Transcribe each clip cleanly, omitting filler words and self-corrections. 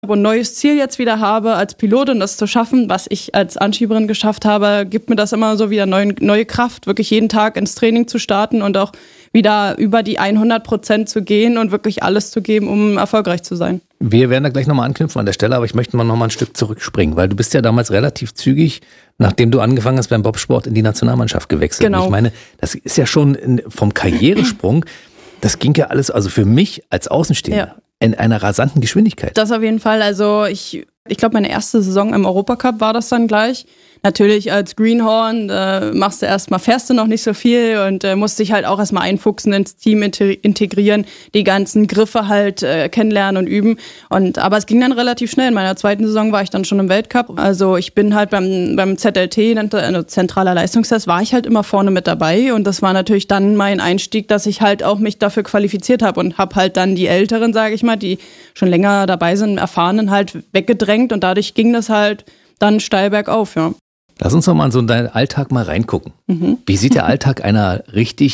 und ein neues Ziel jetzt wieder habe als Pilotin, das zu schaffen, was ich als Anschieberin geschafft habe, gibt mir das immer so wieder neue Kraft, wirklich jeden Tag ins Training zu starten und auch wieder über die 100% zu gehen und wirklich alles zu geben, um erfolgreich zu sein. Wir werden da gleich nochmal anknüpfen an der Stelle, aber ich möchte mal nochmal ein Stück zurückspringen, weil du bist ja damals relativ zügig, nachdem du angefangen hast beim Bobsport, in die Nationalmannschaft gewechselt. Genau. Und ich meine, das ist ja schon vom Karrieresprung, das ging ja alles, also für mich als Außenstehender, in einer rasanten Geschwindigkeit. Das auf jeden Fall. Also ich glaube, meine erste Saison im Europacup war das dann gleich. Natürlich als Greenhorn fährst du noch nicht so viel und musst dich halt auch erstmal einfuchsen, ins Team integrieren, die ganzen Griffe halt kennenlernen und üben. Aber es ging dann relativ schnell. In meiner zweiten Saison war ich dann schon im Weltcup. Also ich bin halt beim ZLT, zentraler Leistungstest, war ich halt immer vorne mit dabei. Und das war natürlich dann mein Einstieg, dass ich halt auch mich dafür qualifiziert habe und habe halt dann die Älteren, sage ich mal, die schon länger dabei sind, Erfahrenen halt weggedrängt. Und dadurch ging das halt dann steil bergauf, ja. Lass uns doch mal in so deinen Alltag mal reingucken. Wie sieht der Alltag einer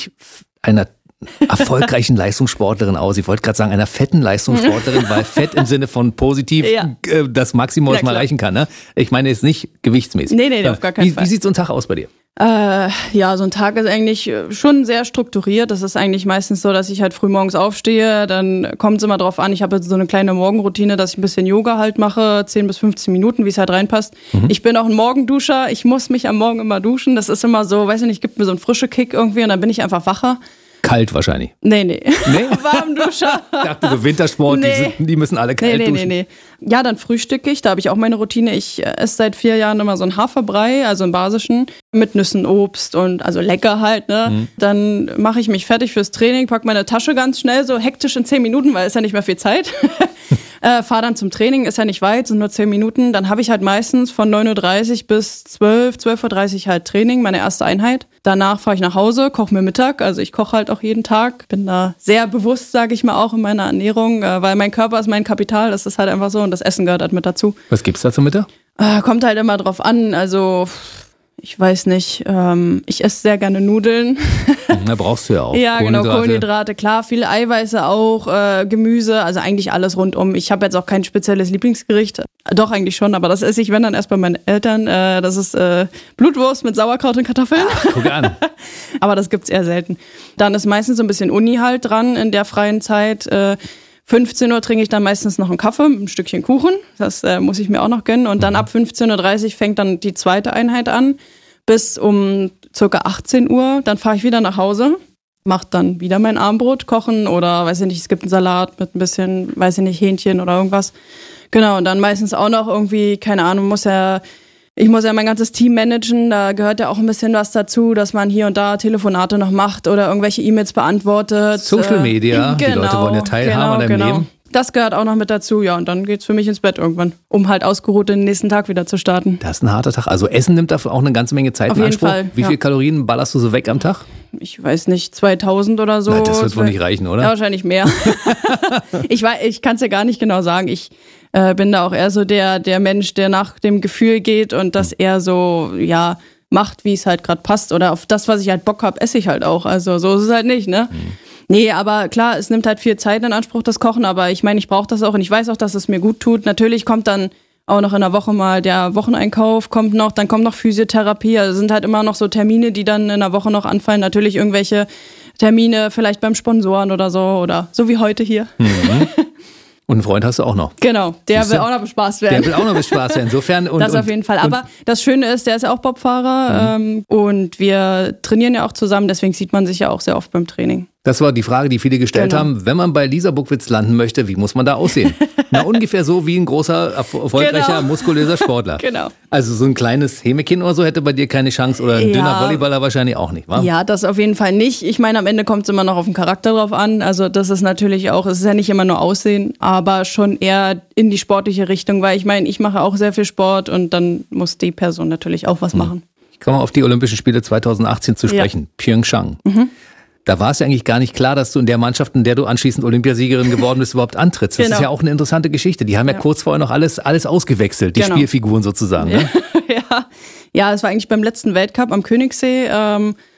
erfolgreichen Leistungssportlerin aus? Ich wollte gerade sagen, einer fetten Leistungssportlerin, weil fett im Sinne von positiv das Maximum, was man erreichen kann. Ne? Ich meine jetzt nicht gewichtsmäßig. Nee, auf gar keinen Fall. Wie sieht so ein Tag aus bei dir? So ein Tag ist eigentlich schon sehr strukturiert. Das ist eigentlich meistens so, dass ich halt frühmorgens aufstehe. Dann kommt es immer drauf an. Ich habe so eine kleine Morgenroutine, dass ich ein bisschen Yoga halt mache, 10 bis 15 Minuten, wie es halt reinpasst. Ich bin auch ein Morgenduscher. Ich muss mich am Morgen immer duschen. Das ist immer so, weiß ich nicht, gibt mir so einen frischen Kick irgendwie und dann bin ich einfach wacher. Kalt wahrscheinlich. Nee. Warmduscher. Ich dachte, so Wintersport, die müssen alle kalt duschen. Nee. Ja, dann frühstücke ich. Da habe ich auch meine Routine. Ich esse seit 4 Jahren immer so einen Haferbrei, also einen basischen, mit Nüssen, Obst und also lecker halt. Ne? Dann mache ich mich fertig fürs Training, packe meine Tasche ganz schnell, so hektisch in 10 Minuten, weil es ja nicht mehr viel Zeit. Fahre dann zum Training, ist ja nicht weit, sind nur 10 Minuten. Dann habe ich halt meistens von 9:30 Uhr bis 12:30 Uhr halt Training, meine erste Einheit. Danach fahre ich nach Hause, koche mir Mittag. Also ich koche halt auch jeden Tag. Bin da sehr bewusst, sage ich mal, auch in meiner Ernährung, weil mein Körper ist mein Kapital. Das ist halt einfach so und das Essen gehört halt mit dazu. Was gibt's da zum Mittag? Kommt halt immer drauf an. Also ich weiß nicht, ich esse sehr gerne Nudeln. Da brauchst du ja auch. Ja, genau, Kohlenhydrate, klar, viele Eiweiße auch, Gemüse, also eigentlich alles rundum. Ich habe jetzt auch kein spezielles Lieblingsgericht. Doch, eigentlich schon, aber das esse ich, wenn dann erst bei meinen Eltern. Das ist Blutwurst mit Sauerkraut und Kartoffeln. Ach, guck an. Aber das gibt's eher selten. Dann ist meistens so ein bisschen Uni halt dran in der freien Zeit. 15 Uhr trinke ich dann meistens noch einen Kaffee, ein Stückchen Kuchen. Das muss ich mir auch noch gönnen. Und dann ab 15:30 Uhr fängt dann die zweite Einheit an. Bis um ca. 18 Uhr. Dann fahre ich wieder nach Hause. Mache dann wieder mein Abendbrot, kochen oder weiß ich nicht, es gibt einen Salat mit ein bisschen, weiß ich nicht, Hähnchen oder irgendwas. Genau, und dann meistens auch noch irgendwie, keine Ahnung, ich muss ja mein ganzes Team managen, da gehört ja auch ein bisschen was dazu, dass man hier und da Telefonate noch macht oder irgendwelche E-Mails beantwortet. Social Media, die Leute wollen ja teilhaben an deinem Leben. Das gehört auch noch mit dazu, ja, und dann geht's für mich ins Bett irgendwann, um halt ausgeruht den nächsten Tag wieder zu starten. Das ist ein harter Tag. Also Essen nimmt dafür auch eine ganze Menge Zeit in Anspruch. Auf jeden Fall, Wie viele Kalorien ballerst du so weg am Tag? Ich weiß nicht, 2000 oder so. Na, das wird wohl nicht reichen, oder? Ja, wahrscheinlich mehr. Ich kann es ja gar nicht genau sagen. Ich bin da auch eher so der Mensch, der nach dem Gefühl geht und das eher so, ja, macht, wie es halt gerade passt. Oder auf das, was ich halt Bock habe, esse ich halt auch. Also so ist es halt nicht, ne? Nee, aber klar, es nimmt halt viel Zeit in Anspruch, das Kochen, aber ich meine, ich brauche das auch und ich weiß auch, dass es mir gut tut. Natürlich kommt dann auch noch in der Woche mal der Wocheneinkauf, dann kommt noch Physiotherapie, also sind halt immer noch so Termine, die dann in der Woche noch anfallen. Natürlich irgendwelche Termine vielleicht beim Sponsoren oder so wie heute hier. Und einen Freund hast du auch noch. Genau, der will auch noch bespaßt werden. Der will auch noch bespaßt werden, insofern. Das auf jeden Fall. Aber das Schöne ist, der ist ja auch Bobfahrer und wir trainieren ja auch zusammen, deswegen sieht man sich ja auch sehr oft beim Training. Das war die Frage, die viele gestellt haben. Wenn man bei Lisa Buckwitz landen möchte, wie muss man da aussehen? Na, ungefähr so wie ein großer, erfolgreicher, muskulöser Sportler. Genau. Also so ein kleines Hämekin oder so hätte bei dir keine Chance oder ein dünner Volleyballer wahrscheinlich auch nicht, wa? Ja, das auf jeden Fall nicht. Ich meine, am Ende kommt es immer noch auf den Charakter drauf an. Also das ist natürlich auch, es ist ja nicht immer nur Aussehen, aber schon eher in die sportliche Richtung, weil ich meine, ich mache auch sehr viel Sport und dann muss die Person natürlich auch was machen. Ich komme auf die Olympischen Spiele 2018 zu sprechen, Pyeongchang. Da war es ja eigentlich gar nicht klar, dass du in der Mannschaft, in der du anschließend Olympiasiegerin geworden bist, überhaupt antrittst. Das ist ja auch eine interessante Geschichte. Die haben ja kurz vorher noch alles ausgewechselt, die Spielfiguren sozusagen. Ne? Ja, es war eigentlich beim letzten Weltcup am Königssee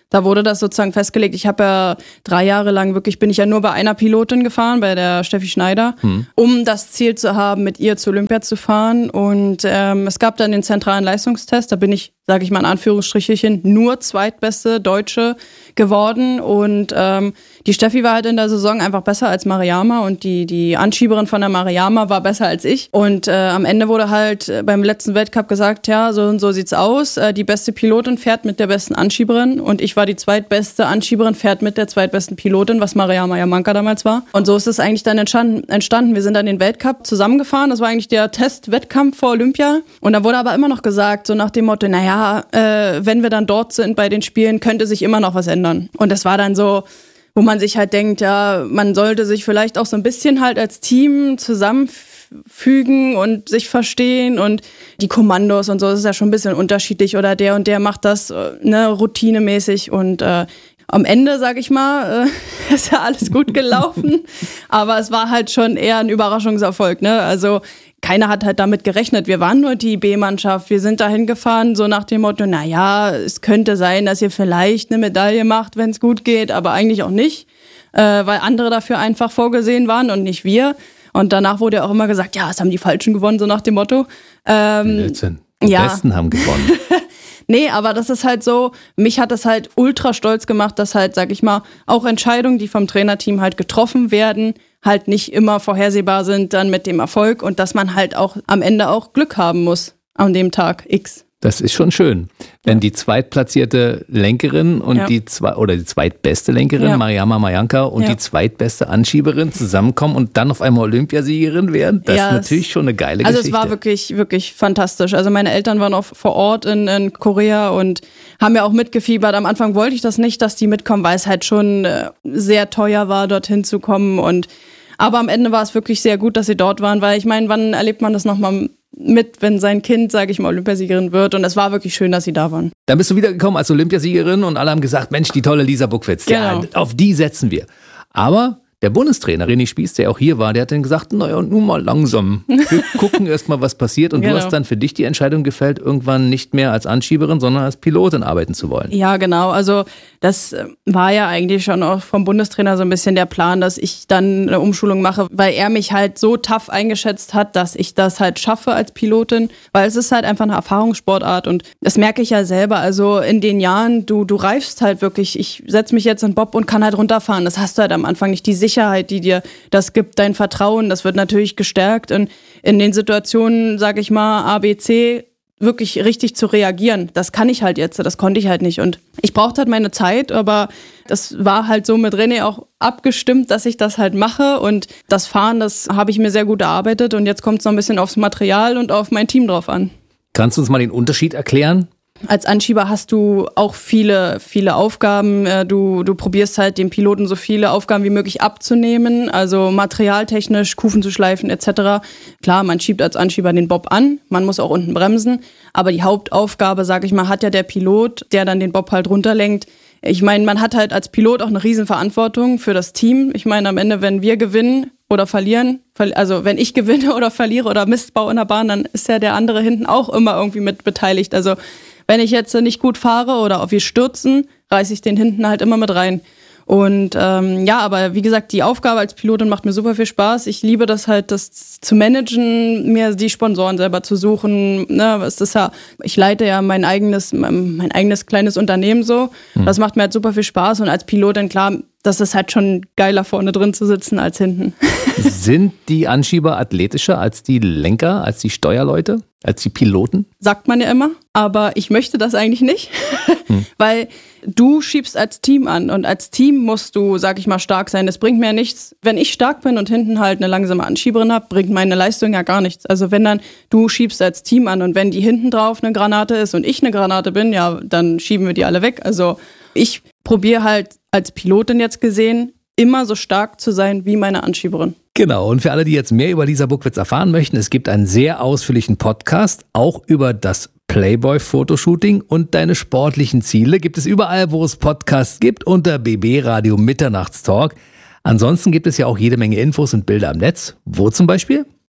Da wurde das sozusagen festgelegt. Ich habe ja 3 Jahre lang bin ich ja nur bei einer Pilotin gefahren, bei der Steffi Schneider, um das Ziel zu haben, mit ihr zu Olympia zu fahren. Und es gab dann den zentralen Leistungstest. Da bin ich, sage ich mal in Anführungsstrichelchen, nur zweitbeste Deutsche geworden. Und die Steffi war halt in der Saison einfach besser als Mariama und die Anschieberin von der Mariama war besser als ich. Und am Ende wurde halt beim letzten Weltcup gesagt, ja, so und so sieht's aus. Die beste Pilotin fährt mit der besten Anschieberin und ich war die zweitbeste Anschieberin, fährt mit der zweitbesten Pilotin, was Mariama Yamanka damals war. Und so ist es eigentlich dann entstanden. Wir sind dann den Weltcup zusammengefahren. Das war eigentlich der Testwettkampf vor Olympia. Und da wurde aber immer noch gesagt, so nach dem Motto, naja, wenn wir dann dort sind bei den Spielen, könnte sich immer noch was ändern. Und das war dann so, wo man sich halt denkt, ja, man sollte sich vielleicht auch so ein bisschen halt als Team zusammenfügen und sich verstehen und die Kommandos und so, das ist ja schon ein bisschen unterschiedlich oder der und der macht das routinemäßig und am Ende, sag ich mal, ist ja alles gut gelaufen, aber es war halt schon eher ein Überraschungserfolg, ne? Also keiner hat halt damit gerechnet. Wir waren nur die B-Mannschaft. Wir sind dahin gefahren, so nach dem Motto, naja, es könnte sein, dass ihr vielleicht eine Medaille macht, wenn es gut geht, aber eigentlich auch nicht, weil andere dafür einfach vorgesehen waren und nicht wir. Und danach wurde ja auch immer gesagt, ja, es haben die Falschen gewonnen, so nach dem Motto. Blödsinn. Die Besten haben gewonnen. Nee, aber das ist halt so, mich hat das halt ultra stolz gemacht, dass halt, sag ich mal, auch Entscheidungen, die vom Trainerteam halt getroffen werden, halt nicht immer vorhersehbar sind dann mit dem Erfolg und dass man halt auch am Ende auch Glück haben muss an dem Tag X. Das ist schon schön, wenn die zweitplatzierte Lenkerin und die zweitbeste Lenkerin, Mariama Majanka, und die zweitbeste Anschieberin zusammenkommen und dann auf einmal Olympiasiegerin werden. Das ist natürlich schon eine geile Geschichte. Also es war wirklich, wirklich fantastisch. Also meine Eltern waren auch vor Ort in Korea und haben ja auch mitgefiebert. Am Anfang wollte ich das nicht, dass die mitkommen, weil es halt schon sehr teuer war, dorthin zu kommen. Aber am Ende war es wirklich sehr gut, dass sie dort waren, weil ich meine, wann erlebt man das nochmal mit, wenn sein Kind, sage ich mal, Olympiasiegerin wird. Und es war wirklich schön, dass sie da waren. Dann bist du wiedergekommen als Olympiasiegerin und alle haben gesagt, Mensch, die tolle Lisa Buckwitz, ja, auf die setzen wir. Aber der Bundestrainer René Spieß, der auch hier war, der hat dann gesagt, naja, nun mal langsam. Wir gucken erst mal, was passiert. Und du hast dann für dich die Entscheidung gefällt, irgendwann nicht mehr als Anschieberin, sondern als Pilotin arbeiten zu wollen. Ja, genau. Also das war ja eigentlich schon auch vom Bundestrainer so ein bisschen der Plan, dass ich dann eine Umschulung mache, weil er mich halt so tough eingeschätzt hat, dass ich das halt schaffe als Pilotin, weil es ist halt einfach eine Erfahrungssportart und das merke ich ja selber. Also in den Jahren, du reifst halt wirklich. Ich setze mich jetzt in Bob und kann halt runterfahren. Das hast du halt am Anfang nicht. Die Sicherheit, die dir das gibt, dein Vertrauen, das wird natürlich gestärkt. Und in den Situationen, sage ich mal, A, B, C, wirklich richtig zu reagieren. Das kann ich halt jetzt, das konnte ich halt nicht. Und ich brauchte halt meine Zeit, aber das war halt so mit René auch abgestimmt, dass ich das halt mache. Und das Fahren, das habe ich mir sehr gut erarbeitet. Und jetzt kommt es noch ein bisschen aufs Material und auf mein Team drauf an. Kannst du uns mal den Unterschied erklären? Als Anschieber hast du auch viele Aufgaben. Du probierst halt dem Piloten so viele Aufgaben wie möglich abzunehmen, also materialtechnisch, Kufen zu schleifen etc. Klar, man schiebt als Anschieber den Bob an, man muss auch unten bremsen, aber die Hauptaufgabe, sag ich mal, hat ja der Pilot, der dann den Bob halt runterlenkt. Ich meine, man hat halt als Pilot auch eine Riesenverantwortung für das Team. Ich meine, am Ende, wenn wir gewinnen oder verlieren, also wenn ich gewinne oder verliere oder Mist baue in der Bahn, dann ist ja der andere hinten auch immer irgendwie mit beteiligt. Also wenn ich jetzt nicht gut fahre oder ob wir stürzen, reiße ich den hinten halt immer mit rein. Und aber wie gesagt, die Aufgabe als Pilotin macht mir super viel Spaß. Ich liebe das halt, das zu managen, mir die Sponsoren selber zu suchen. Ne, es ist ja, ich leite ja mein eigenes kleines Unternehmen so. Das macht mir halt super viel Spaß. Und als Pilotin, klar, das ist halt schon geiler, vorne drin zu sitzen als hinten. Sind die Anschieber athletischer als die Lenker, als die Steuerleute, als die Piloten? Sagt man ja immer, aber ich möchte das eigentlich nicht, weil du schiebst als Team an und als Team musst du, sag ich mal, stark sein. Das bringt mir ja nichts, wenn ich stark bin und hinten halt eine langsame Anschieberin habe, bringt meine Leistung ja gar nichts. Also wenn dann du schiebst als Team an und wenn die hinten drauf eine Granate ist und ich eine Granate bin, ja, dann schieben wir die alle weg. Also ich probiere halt als Pilotin jetzt gesehen, immer so stark zu sein wie meine Anschieberin. Genau, und für alle, die jetzt mehr über Lisa Buckwitz erfahren möchten, es gibt einen sehr ausführlichen Podcast, auch über das Playboy-Fotoshooting und deine sportlichen Ziele. Gibt es überall, wo es Podcasts gibt, unter BB Radio Mitternachtstalk. Ansonsten gibt es ja auch jede Menge Infos und Bilder am Netz. Wo zum Beispiel?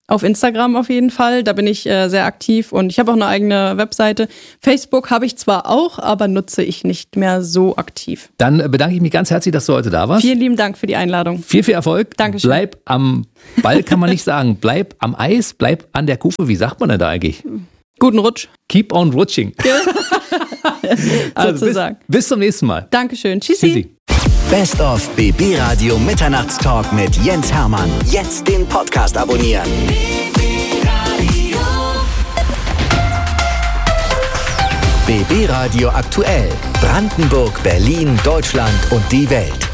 Auf Instagram auf jeden Fall, da bin ich sehr aktiv und ich habe auch eine eigene Webseite. Facebook habe ich zwar auch, aber nutze ich nicht mehr so aktiv. Dann bedanke ich mich ganz herzlich, dass du heute da warst. Vielen lieben Dank für die Einladung. Viel Erfolg. Dankeschön. Bleib am Ball, kann man nicht sagen. Bleib am Eis, bleib an der Kufe. Wie sagt man denn da eigentlich? Guten Rutsch. Keep on rutsching. Also sozusagen. Bis zum nächsten Mal. Dankeschön. Tschüssi. Best of BB Radio Mitternachtstalk mit Jens Hermann. Jetzt den Podcast abonnieren. BB Radio aktuell. Brandenburg, Berlin, Deutschland und die Welt.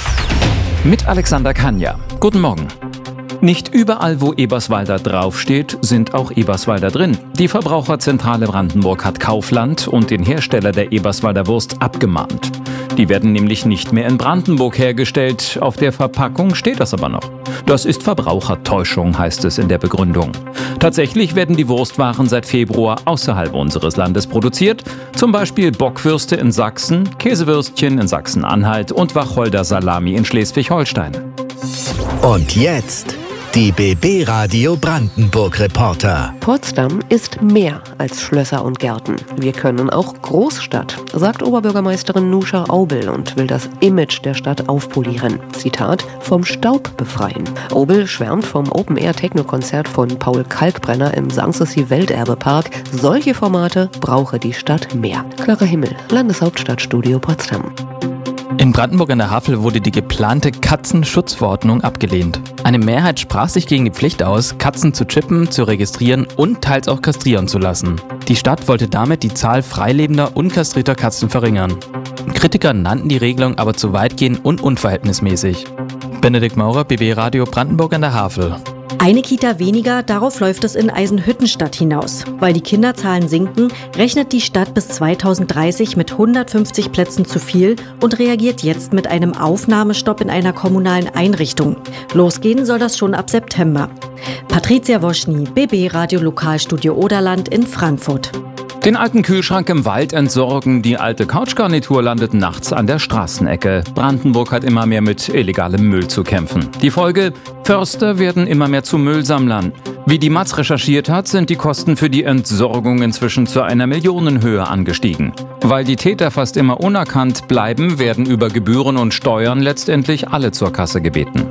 Mit Alexander Kania. Guten Morgen. Nicht überall, wo Eberswalder draufsteht, sind auch Eberswalder drin. Die Verbraucherzentrale Brandenburg hat Kaufland und den Hersteller der Eberswalder Wurst abgemahnt. Die werden nämlich nicht mehr in Brandenburg hergestellt. Auf der Verpackung steht das aber noch. Das ist Verbrauchertäuschung, heißt es in der Begründung. Tatsächlich werden die Wurstwaren seit Februar außerhalb unseres Landes produziert. Zum Beispiel Bockwürste in Sachsen, Käsewürstchen in Sachsen-Anhalt und Wacholder-Salami in Schleswig-Holstein. Und jetzt die BB Radio Brandenburg Reporter. Potsdam ist mehr als Schlösser und Gärten. Wir können auch Großstadt, sagt Oberbürgermeisterin Nuscha Aubel und will das Image der Stadt aufpolieren. Zitat, vom Staub befreien. Aubel schwärmt vom Open-Air-Techno-Konzert von Paul Kalkbrenner im Sanssouci Welterbepark. Solche Formate brauche die Stadt mehr. Clara Himmel, Landeshauptstadtstudio Potsdam. In Brandenburg an der Havel wurde die geplante Katzenschutzverordnung abgelehnt. Eine Mehrheit sprach sich gegen die Pflicht aus, Katzen zu chippen, zu registrieren und teils auch kastrieren zu lassen. Die Stadt wollte damit die Zahl freilebender, unkastrierter Katzen verringern. Kritiker nannten die Regelung aber zu weitgehend und unverhältnismäßig. Benedikt Maurer, BB Radio Brandenburg an der Havel. Eine Kita weniger, darauf läuft es in Eisenhüttenstadt hinaus. Weil die Kinderzahlen sinken, rechnet die Stadt bis 2030 mit 150 Plätzen zu viel und reagiert jetzt mit einem Aufnahmestopp in einer kommunalen Einrichtung. Losgehen soll das schon ab September. Patricia Woschny, BB Radio Lokalstudio Oderland in Frankfurt. Den alten Kühlschrank im Wald entsorgen, die alte Couchgarnitur landet nachts an der Straßenecke. Brandenburg hat immer mehr mit illegalem Müll zu kämpfen. Die Folge? Förster werden immer mehr zu Müllsammlern. Wie die Matz recherchiert hat, sind die Kosten für die Entsorgung inzwischen zu einer Millionenhöhe angestiegen. Weil die Täter fast immer unerkannt bleiben, werden über Gebühren und Steuern letztendlich alle zur Kasse gebeten.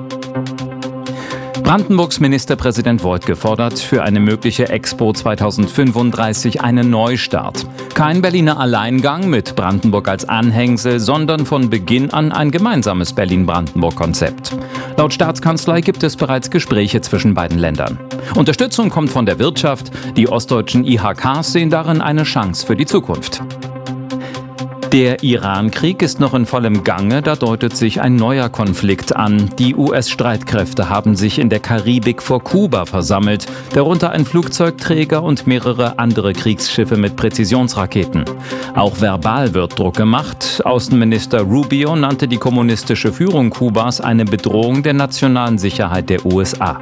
Brandenburgs Ministerpräsident Woidke fordert für eine mögliche Expo 2035 einen Neustart. Kein Berliner Alleingang mit Brandenburg als Anhängsel, sondern von Beginn an ein gemeinsames Berlin-Brandenburg-Konzept. Laut Staatskanzlei gibt es bereits Gespräche zwischen beiden Ländern. Unterstützung kommt von der Wirtschaft. Die ostdeutschen IHKs sehen darin eine Chance für die Zukunft. Der Iran-Krieg ist noch in vollem Gange, da deutet sich ein neuer Konflikt an. Die US-Streitkräfte haben sich in der Karibik vor Kuba versammelt, darunter ein Flugzeugträger und mehrere andere Kriegsschiffe mit Präzisionsraketen. Auch verbal wird Druck gemacht. Außenminister Rubio nannte die kommunistische Führung Kubas eine Bedrohung der nationalen Sicherheit der USA.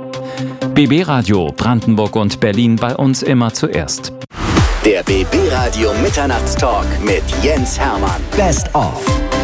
BB Radio Brandenburg und Berlin, bei uns immer zuerst. Der BB Radio Mitternachtstalk mit Jens Hermann. Best of.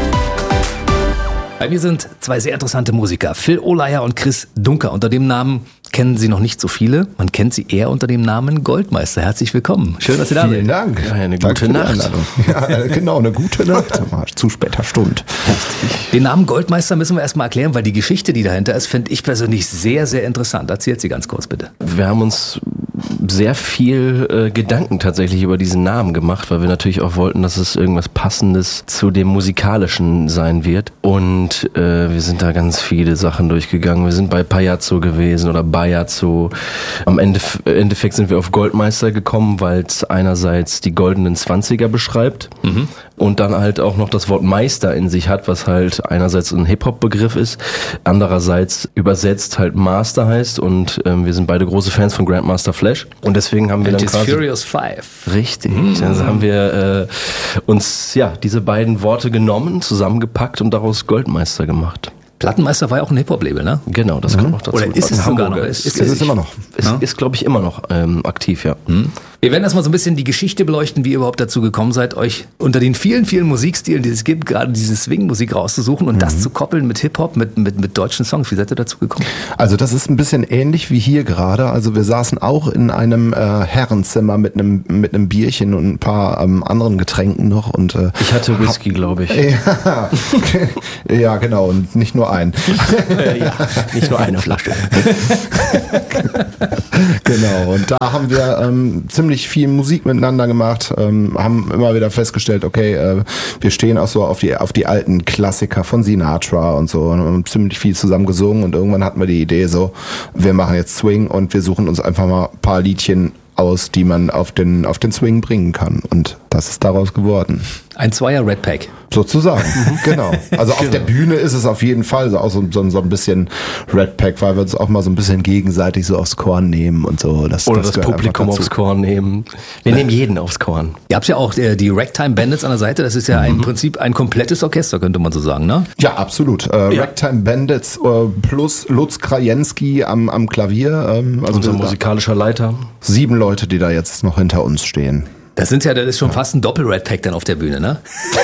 Bei mir sind zwei sehr interessante Musiker, Phil Ohleier und Chris Dunker. Unter dem Namen kennen Sie noch nicht so viele. Man kennt sie eher unter dem Namen Goldmeister. Herzlich willkommen. Schön, dass Sie da sind. Vielen Dank. Ja, eine gute Nacht. Ja, genau, eine gute Nacht. Zu später Stunde. Den Namen Goldmeister müssen wir erstmal erklären, weil die Geschichte, die dahinter ist, finde ich persönlich sehr, sehr interessant. Erzählt sie ganz kurz, bitte. Wir haben uns sehr viel Gedanken tatsächlich über diesen Namen gemacht, weil wir natürlich auch wollten, dass es irgendwas Passendes zu dem Musikalischen sein wird. Und wir sind da ganz viele Sachen durchgegangen. Wir sind bei Pajazzo gewesen oder Bajazzo. Am Endeffekt sind wir auf Goldmeister gekommen, weil es einerseits die goldenen 20er beschreibt und dann halt auch noch das Wort Meister in sich hat, was halt einerseits ein Hip-Hop-Begriff ist, andererseits übersetzt halt Master heißt und wir sind beide große Fans von Grandmaster Flash und deswegen haben wir dann quasi... Furious 5. Richtig. Also haben wir uns diese beiden Worte genommen, zusammengepackt und daraus Goldmeister gemacht. Plattenmeister war ja auch ein Hip-Hop-Label, ne? Genau, das kommt noch dazu. Oder ist es sogar noch? Ist es immer noch? Ist glaube ich, immer noch aktiv, ja. Wir werden erstmal so ein bisschen die Geschichte beleuchten, wie ihr überhaupt dazu gekommen seid, euch unter den vielen, vielen Musikstilen, die es gibt, gerade diese Swing-Musik rauszusuchen und das zu koppeln mit Hip-Hop, mit deutschen Songs. Wie seid ihr dazu gekommen? Also das ist ein bisschen ähnlich wie hier gerade. Also wir saßen auch in einem Herrenzimmer mit einem Bierchen und ein paar anderen Getränken noch. Und ich hatte Whisky, glaube ich. Ja, ja, genau. Und nicht nur einen. Ja, nicht nur eine Flasche. Genau. Und da haben wir ziemlich viel Musik miteinander gemacht, haben immer wieder festgestellt, okay, wir stehen auch so auf die alten Klassiker von Sinatra und so und haben ziemlich viel zusammen gesungen und irgendwann hatten wir die Idee so, wir machen jetzt Swing und wir suchen uns einfach mal ein paar Liedchen aus, die man auf den Swing bringen kann und das ist daraus geworden. Ein Zweier Red Pack. Sozusagen, genau. Also auf der Bühne ist es auf jeden Fall auch so ein bisschen Red Pack, weil wir uns auch mal so ein bisschen gegenseitig so aufs Korn nehmen und so. Oder das Publikum aufs Korn nehmen. Wir nehmen jeden aufs Korn. Ihr habt ja auch die Ragtime Bandits an der Seite. Das ist ja im Prinzip ein komplettes Orchester, könnte man so sagen, ne? Ja, absolut. Ragtime Bandits plus Lutz Krajewski am Klavier. Also unser musikalischer Leiter. 7 Leute, die da jetzt noch hinter uns stehen. Das ist schon fast ein Doppel-Red Pack dann auf der Bühne, ne?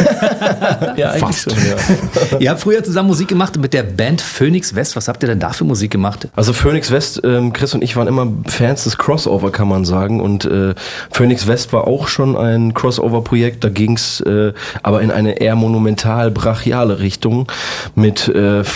Ja, eigentlich schon, ja. Ihr habt früher zusammen Musik gemacht mit der Band Phoenix West. Was habt ihr denn da für Musik gemacht? Also Phoenix West, Chris und ich waren immer Fans des Crossover, kann man sagen. Und Phoenix West war auch schon ein Crossover-Projekt. Da ging's aber in eine eher monumental-brachiale Richtung mit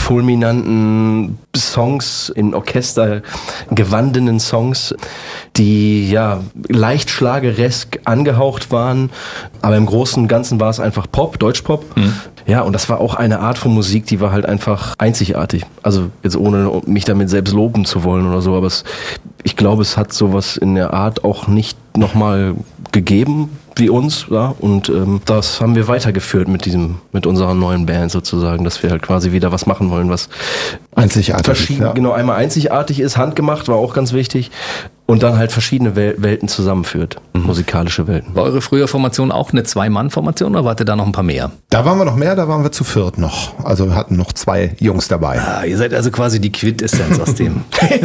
fulminanten Songs, in Orchester gewandenen Songs, die ja leicht schlageresk angehaucht waren, aber im Großen und Ganzen war es einfach Pop, Deutschpop. Ja, und das war auch eine Art von Musik, die war halt einfach einzigartig. Also jetzt ohne mich damit selbst loben zu wollen oder so, aber ich glaube, es hat sowas in der Art auch nicht nochmal gegeben wie uns, ja, und das haben wir weitergeführt mit unserer neuen Band sozusagen, dass wir halt quasi wieder was machen wollen, was einzigartig ist. Ja. Genau, einmal einzigartig ist, handgemacht, war auch ganz wichtig. Und dann halt verschiedene Welten zusammenführt, musikalische Welten. War eure frühere Formation auch eine 2-Mann-Formation oder wart ihr da noch ein paar mehr? Da waren wir noch mehr, da waren wir zu viert noch. Also wir hatten noch 2 Jungs dabei. Ah, ihr seid also quasi die Quintessenz aus dem.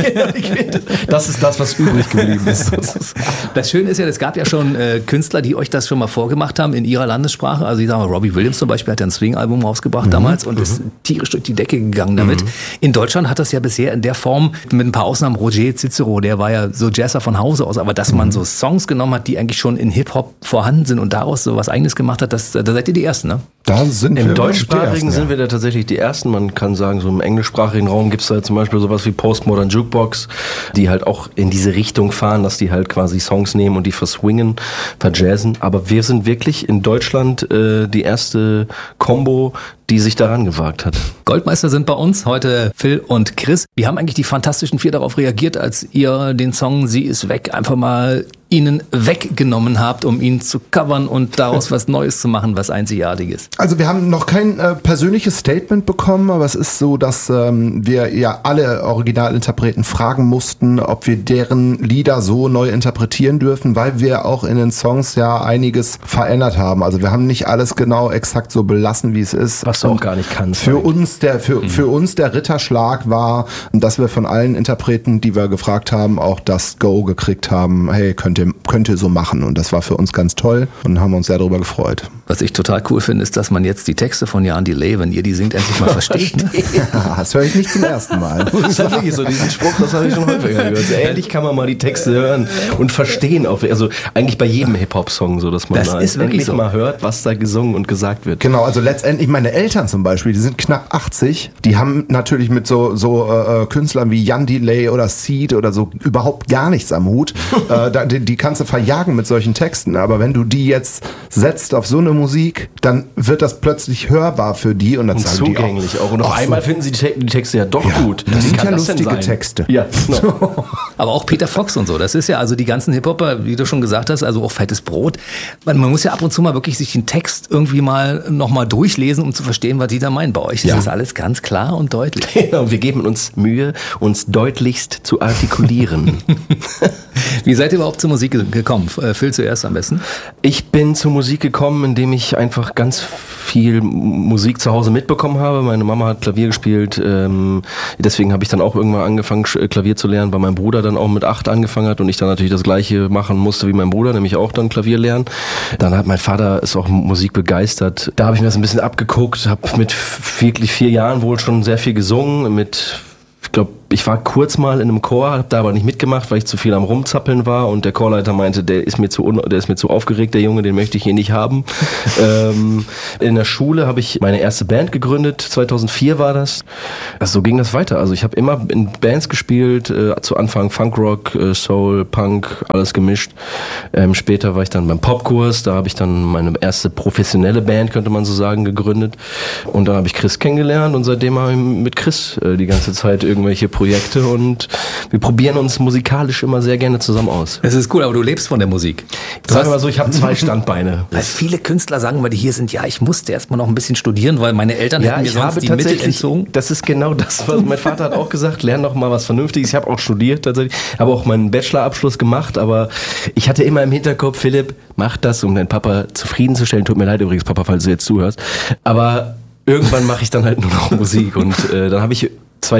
Das ist das, was übrig geblieben ist. Das Schöne ist ja, es gab ja schon Künstler, die euch das schon mal vorgemacht haben in ihrer Landessprache. Also ich sage mal, Robbie Williams zum Beispiel hat ja ein Swing-Album rausgebracht damals und ist tierisch durch die Decke gegangen damit. In Deutschland hat das ja bisher in der Form, mit ein paar Ausnahmen, Roger Cicero, der war ja so Jazzer von Hause aus, aber dass man so Songs genommen hat, die eigentlich schon in Hip-Hop vorhanden sind und daraus so was Eigenes gemacht hat, da seid ihr die Ersten, ne? Da sind Im wir deutschsprachigen sind wir da tatsächlich die Ersten. Man kann sagen, so im englischsprachigen Raum gibt es da zum Beispiel sowas wie Postmodern Jukebox, die halt auch in diese Richtung fahren, dass die halt quasi Songs nehmen und die verswingen, verjazzen. Aber wir sind wirklich in Deutschland die erste Combo, die sich daran gewagt hat. Goldmeister sind bei uns, heute Phil und Chris. Wie haben eigentlich die Fantastischen Vier darauf reagiert, als ihr den Song Sie ist weg einfach mal ihnen weggenommen habt, um ihn zu covern und daraus was Neues zu machen, was Einzigartiges? Also wir haben noch kein persönliches Statement bekommen, aber es ist so, dass wir ja alle Originalinterpreten fragen mussten, ob wir deren Lieder so neu interpretieren dürfen, weil wir auch in den Songs ja einiges verändert haben. Also wir haben nicht alles genau exakt so belassen, wie es ist. Was du auch gar nicht kannst. Für uns der Ritterschlag war, dass wir von allen Interpreten, die wir gefragt haben, auch das Go gekriegt haben, hey, könnt ihr so machen. Und das war für uns ganz toll und haben uns sehr darüber gefreut. Was ich total cool finde, ist, dass man jetzt die Texte von Jan Delay, wenn ihr die singt, endlich mal versteht. Ne? Ja, das höre ich nicht zum ersten Mal. Das ist wirklich so, diesen Spruch, das habe ich schon häufiger gehört. Also endlich kann man mal die Texte hören und verstehen. Auch, also eigentlich bei jedem Hip-Hop-Song so, dass man das da endlich mal hört, was da gesungen und gesagt wird. Genau, also letztendlich meine Eltern zum Beispiel, die sind knapp 80, die haben natürlich mit so Künstlern wie Jan Delay oder Seed oder so überhaupt gar nichts am Hut. Die kannst du verjagen mit solchen Texten, aber wenn du die jetzt setzt auf so eine Musik, dann wird das plötzlich hörbar für die und dann sagen zugänglich die auch. Und auf einmal finden sie die Texte ja doch gut. Das sind ja lustige Texte. Ja, genau. Aber auch Peter Fox und so, das ist ja also die ganzen Hip-Hopper, wie du schon gesagt hast, also auch Fettes Brot. Man muss ja ab und zu mal wirklich sich den Text irgendwie mal nochmal durchlesen, um zu verstehen, was die da meinen. Bei euch ist das alles ganz klar und deutlich. Genau, wir geben uns Mühe, uns deutlichst zu artikulieren. Wie seid ihr überhaupt zur Musik gekommen? Phil zuerst am besten. Ich bin zur Musik gekommen, indem ich einfach ganz viel Musik zu Hause mitbekommen habe. Meine Mama hat Klavier gespielt, deswegen habe ich dann auch irgendwann angefangen, Klavier zu lernen, weil mein Bruder dann auch mit 8 angefangen hat und ich dann natürlich das Gleiche machen musste wie mein Bruder, nämlich auch dann Klavier lernen. Dann hat mein Vater ist auch Musik begeistert. Da habe ich mir das ein bisschen abgeguckt, habe mit wirklich 4 Jahren wohl schon sehr viel gesungen, ich glaube, ich war kurz mal in einem Chor, habe da aber nicht mitgemacht, weil ich zu viel am Rumzappeln war und der Chorleiter meinte, der ist mir zu aufgeregt, der Junge, den möchte ich hier nicht haben. In der Schule habe ich meine erste Band gegründet, 2004 war das. Also so ging das weiter. Also ich habe immer in Bands gespielt, zu Anfang Funkrock, Soul, Punk, alles gemischt. Später war ich dann beim Popkurs, da habe ich dann meine erste professionelle Band, könnte man so sagen, gegründet. Und dann habe ich Chris kennengelernt und seitdem habe ich mit Chris die ganze Zeit irgendwelche Projekte und wir probieren uns musikalisch immer sehr gerne zusammen aus. Das ist cool, aber du lebst von der Musik. Sag mal so, ich habe 2 Standbeine. Weil viele Künstler sagen, weil die hier sind, ja, ich musste erst mal noch ein bisschen studieren, weil meine Eltern hätten mir sonst die Mittel entzogen. Das ist genau das, was mein Vater hat auch gesagt, lern doch mal was Vernünftiges. Ich habe auch studiert tatsächlich, habe auch meinen Bachelorabschluss gemacht, aber ich hatte immer im Hinterkopf, Philipp, mach das, um deinen Papa zufriedenzustellen. Tut mir leid übrigens, Papa, falls du jetzt zuhörst. Aber irgendwann mache ich dann halt nur noch Musik und dann habe ich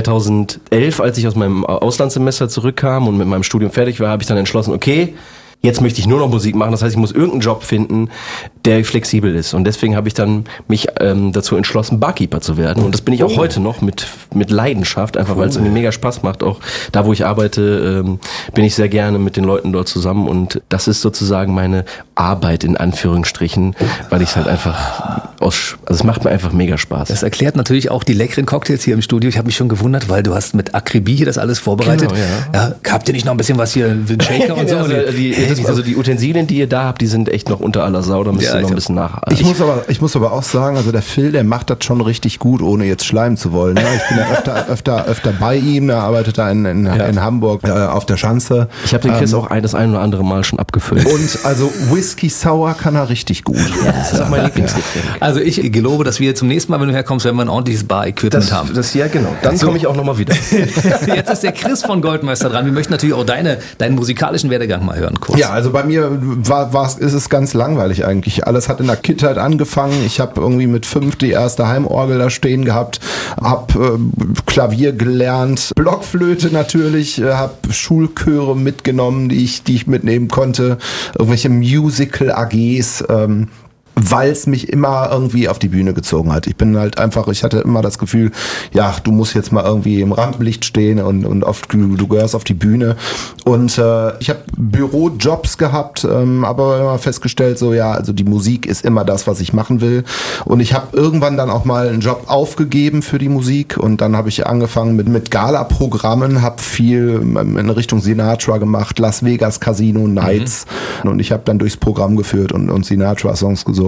2011, als ich aus meinem Auslandssemester zurückkam und mit meinem Studium fertig war, habe ich dann entschlossen, okay, jetzt möchte ich nur noch Musik machen. Das heißt, ich muss irgendeinen Job finden, der flexibel ist. Und deswegen habe ich dann mich dazu entschlossen, Barkeeper zu werden. Und das bin ich auch heute noch mit Leidenschaft, einfach weil es mir mega Spaß macht. Auch da, wo ich arbeite, bin ich sehr gerne mit den Leuten dort zusammen. Und das ist sozusagen meine Arbeit in Anführungsstrichen, weil ich es halt einfach also es macht mir einfach mega Spaß. Das erklärt natürlich auch die leckeren Cocktails hier im Studio. Ich habe mich schon gewundert, weil du hast mit Akribie hier das alles vorbereitet. Genau, ja. Habt ihr nicht noch ein bisschen was hier, einen Shaker und so? Also die Utensilien, die ihr da habt, die sind echt noch unter aller Sau, da müsst ihr noch ein bisschen nacharbeiten. Ich muss aber auch sagen, also der Phil, der macht das schon richtig gut, ohne jetzt schleimen zu wollen. Ne? Ich bin ja öfter bei ihm, er arbeitet da in Hamburg auf der Schanze. Ich habe den Chris auch das ein oder andere Mal schon abgefüllt. Und also Whisky Sour kann er richtig gut. Ja, das ist auch mein Lieblingsgetränk. Also ich gelobe, dass wir zum nächsten Mal, wenn du herkommst, wenn wir ein ordentliches Bar-Equipment haben. Ja, genau. Dann komme ich auch nochmal wieder. Jetzt ist der Chris von Goldmeister dran. Wir möchten natürlich auch deinen musikalischen Werdegang mal hören, kurz. Ja, also bei mir ist es ganz langweilig eigentlich. Alles hat in der Kindheit angefangen. Ich habe irgendwie mit 5 die erste Heimorgel da stehen gehabt, habe Klavier gelernt, Blockflöte natürlich, habe Schulchöre mitgenommen, die ich mitnehmen konnte, irgendwelche Musical-AGs, weil es mich immer irgendwie auf die Bühne gezogen hat. Ich hatte immer das Gefühl, ja, du musst jetzt mal irgendwie im Rampenlicht stehen und du gehörst auf die Bühne. Und ich habe Bürojobs gehabt, aber immer festgestellt, so ja, also die Musik ist immer das, was ich machen will. Und ich habe irgendwann dann auch mal einen Job aufgegeben für die Musik und dann habe ich angefangen mit Gala-Programmen, habe viel in Richtung Sinatra gemacht, Las Vegas Casino Nights und ich habe dann durchs Programm geführt und Sinatra-Songs gesungen.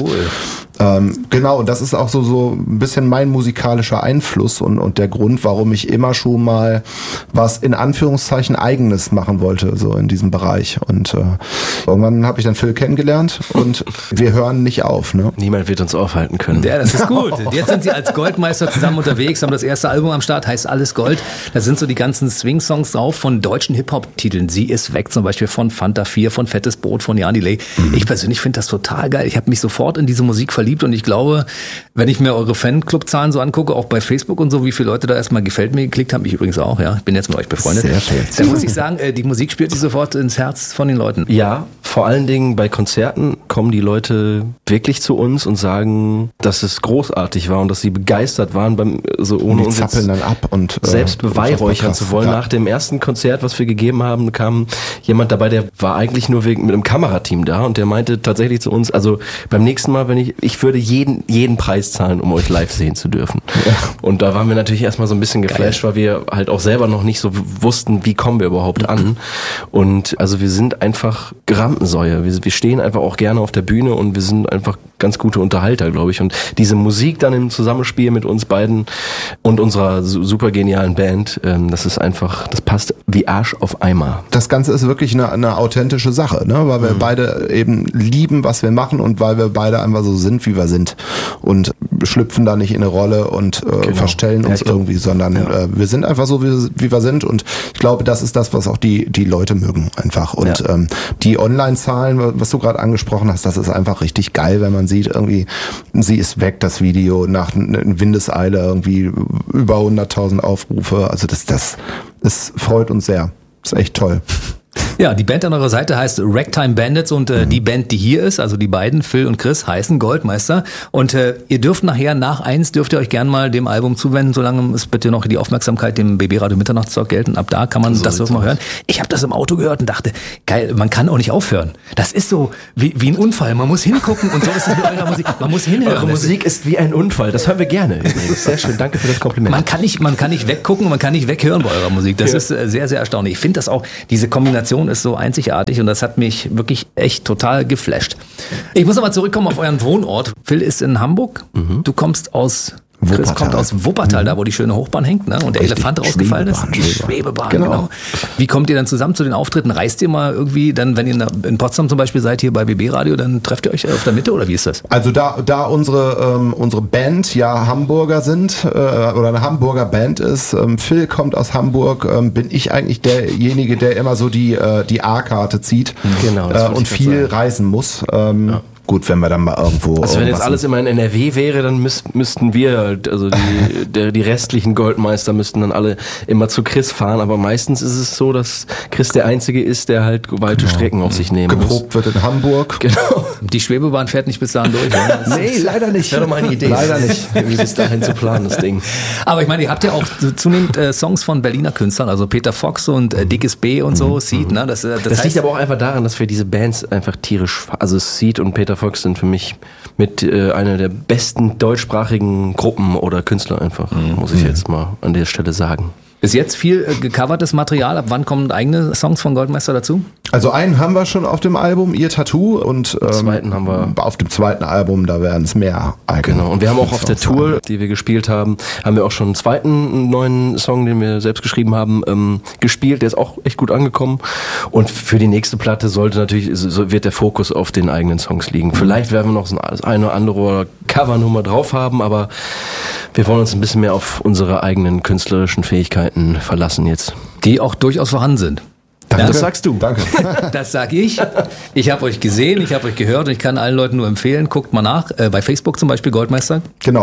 Cool. Genau, und das ist auch so ein bisschen mein musikalischer Einfluss und der Grund, warum ich immer schon mal was in Anführungszeichen Eigenes machen wollte, so in diesem Bereich. Und irgendwann habe ich dann Phil kennengelernt und wir hören nicht auf. Ne? Niemand wird uns aufhalten können. Ja, das ist gut. Jetzt sind sie als Goldmeister zusammen unterwegs, haben das erste Album am Start, heißt Alles Gold. Da sind so die ganzen Swing-Songs drauf von deutschen Hip-Hop-Titeln. Sie ist weg, zum Beispiel von Fanta 4, von Fettes Brot, von Jan Delay. Ich persönlich finde das total geil. Ich habe mich sofort in diese Musik verliebt und ich glaube, wenn ich mir eure Fanclub-Zahlen so angucke, auch bei Facebook und so, wie viele Leute da erstmal gefällt mir geklickt haben, ich übrigens auch, ja, ich bin jetzt mit euch befreundet. Sehr schön. Dann muss ich sagen, die Musik spielt sich sofort ins Herz von den Leuten. Ja, vor allen Dingen bei Konzerten kommen die Leute wirklich zu uns und sagen, dass es großartig war und dass sie begeistert waren, ohne uns zappeln dann ab und selbst beweihräuchern zu wollen. Ja. Nach dem ersten Konzert, was wir gegeben haben, kam jemand dabei, der war eigentlich nur mit einem Kamerateam da und der meinte tatsächlich zu uns, also beim nächsten Mal, ich würde jeden Preis zahlen, um euch live sehen zu dürfen. Ja. Und da waren wir natürlich erstmal so ein bisschen geflasht, weil wir halt auch selber noch nicht so wussten, wie kommen wir überhaupt an. Und also wir sind einfach Rampensäue. Wir stehen einfach auch gerne auf der Bühne und wir sind einfach ganz gute Unterhalter, glaube ich. Und diese Musik dann im Zusammenspiel mit uns beiden und unserer super genialen Band, das passt wie Arsch auf Eimer. Das Ganze ist wirklich eine authentische Sache, ne? Weil wir beide eben lieben, was wir machen und weil wir beide einfach so sind, wie wir sind. Und schlüpfen da nicht in eine Rolle und verstellen uns irgendwie, sondern wir sind einfach so, wie wir sind, und ich glaube, das ist das, was auch die Leute mögen einfach. Und die Online-Zahlen, was du gerade angesprochen hast, das ist einfach richtig geil, wenn man sieht, irgendwie, sie ist weg, das Video, nach Windeseile irgendwie über 100.000 Aufrufe. Also das freut uns sehr. Das ist echt toll. Ja, die Band an eurer Seite heißt Ragtime Bandits und die Band, die hier ist, also die beiden, Phil und Chris, heißen Goldmeister. Und ihr dürft nachher, nach 1, dürft ihr euch gern mal dem Album zuwenden, solange es bitte noch die Aufmerksamkeit dem BB Radio Mitternachtstalk gelten. Ab da kann man das auch mal hören. Ich habe das im Auto gehört und dachte, geil, man kann auch nicht aufhören. Das ist so wie ein Unfall. Man muss hingucken und so ist es mit eurer Musik. Man muss hinhören. Eure Musik ist wie ein Unfall. Das hören wir gerne. Sehr schön. Danke für das Kompliment. Man kann nicht weggucken und man kann nicht weghören bei eurer Musik. Das ist sehr, sehr erstaunlich. Ich finde das auch, diese Kombination ist so einzigartig und das hat mich wirklich echt total geflasht. Ich muss aber zurückkommen auf euren Wohnort. Phil ist in Hamburg. Du kommst aus Chris kommt aus Wuppertal, da wo die schöne Hochbahn hängt, ne? Und der Elefant rausgefallen ist. Die Schwebebahn, genau. Wie kommt ihr dann zusammen zu den Auftritten? Reist ihr mal irgendwie dann, wenn ihr in Potsdam zum Beispiel seid, hier bei BB Radio, dann trefft ihr euch auf der Mitte oder wie ist das? Also da unsere Band ja Hamburger sind oder eine Hamburger Band ist, Phil kommt aus Hamburg, bin ich eigentlich derjenige, der immer so die A-Karte zieht und viel reisen muss. Gut, wenn wir dann mal irgendwo... Also wenn jetzt alles immer in NRW wäre, dann müssten wir halt, also die restlichen Goldmeister müssten dann alle immer zu Chris fahren, aber meistens ist es so, dass Chris der Einzige ist, der halt weite Strecken auf sich nehmen muss. Geprobt wird in Hamburg. Genau. Die Schwebebahn fährt nicht bis dahin durch. Oder? Nee, leider nicht. Das wäre doch meine Idee. Leider nicht. Wie bis dahin zu planen, das Ding. Aber ich meine, ihr habt ja auch zunehmend Songs von Berliner Künstlern, also Peter Fox und Dickes B und so, Seed, ne? Das liegt aber auch einfach daran, dass wir diese Bands einfach tierisch, also Seed und Peter Fox sind für mich mit einer der besten deutschsprachigen Gruppen oder Künstler einfach, muss ich jetzt mal an der Stelle sagen. Ist jetzt viel gecovertes Material. Ab wann kommen eigene Songs von Goldmeister dazu? Also einen haben wir schon auf dem Album, Ihr Tattoo, und zweiten haben wir auf dem zweiten Album, da werden es mehr eigene. Genau, und wir haben auch auf der Tour, die wir gespielt haben, haben wir auch schon einen zweiten neuen Song, den wir selbst geschrieben haben, gespielt. Der ist auch echt gut angekommen. Und für die nächste Platte wird der Fokus auf den eigenen Songs liegen. Vielleicht werden wir noch so eine oder andere Covernummer drauf haben, aber wir wollen uns ein bisschen mehr auf unsere eigenen künstlerischen Fähigkeiten verlassen jetzt. Die auch durchaus vorhanden sind. Danke. Das sagst du. Danke. Das sag ich. Ich habe euch gesehen, ich habe euch gehört und ich kann allen Leuten nur empfehlen, guckt mal nach. Bei Facebook zum Beispiel Goldmeister. Genau,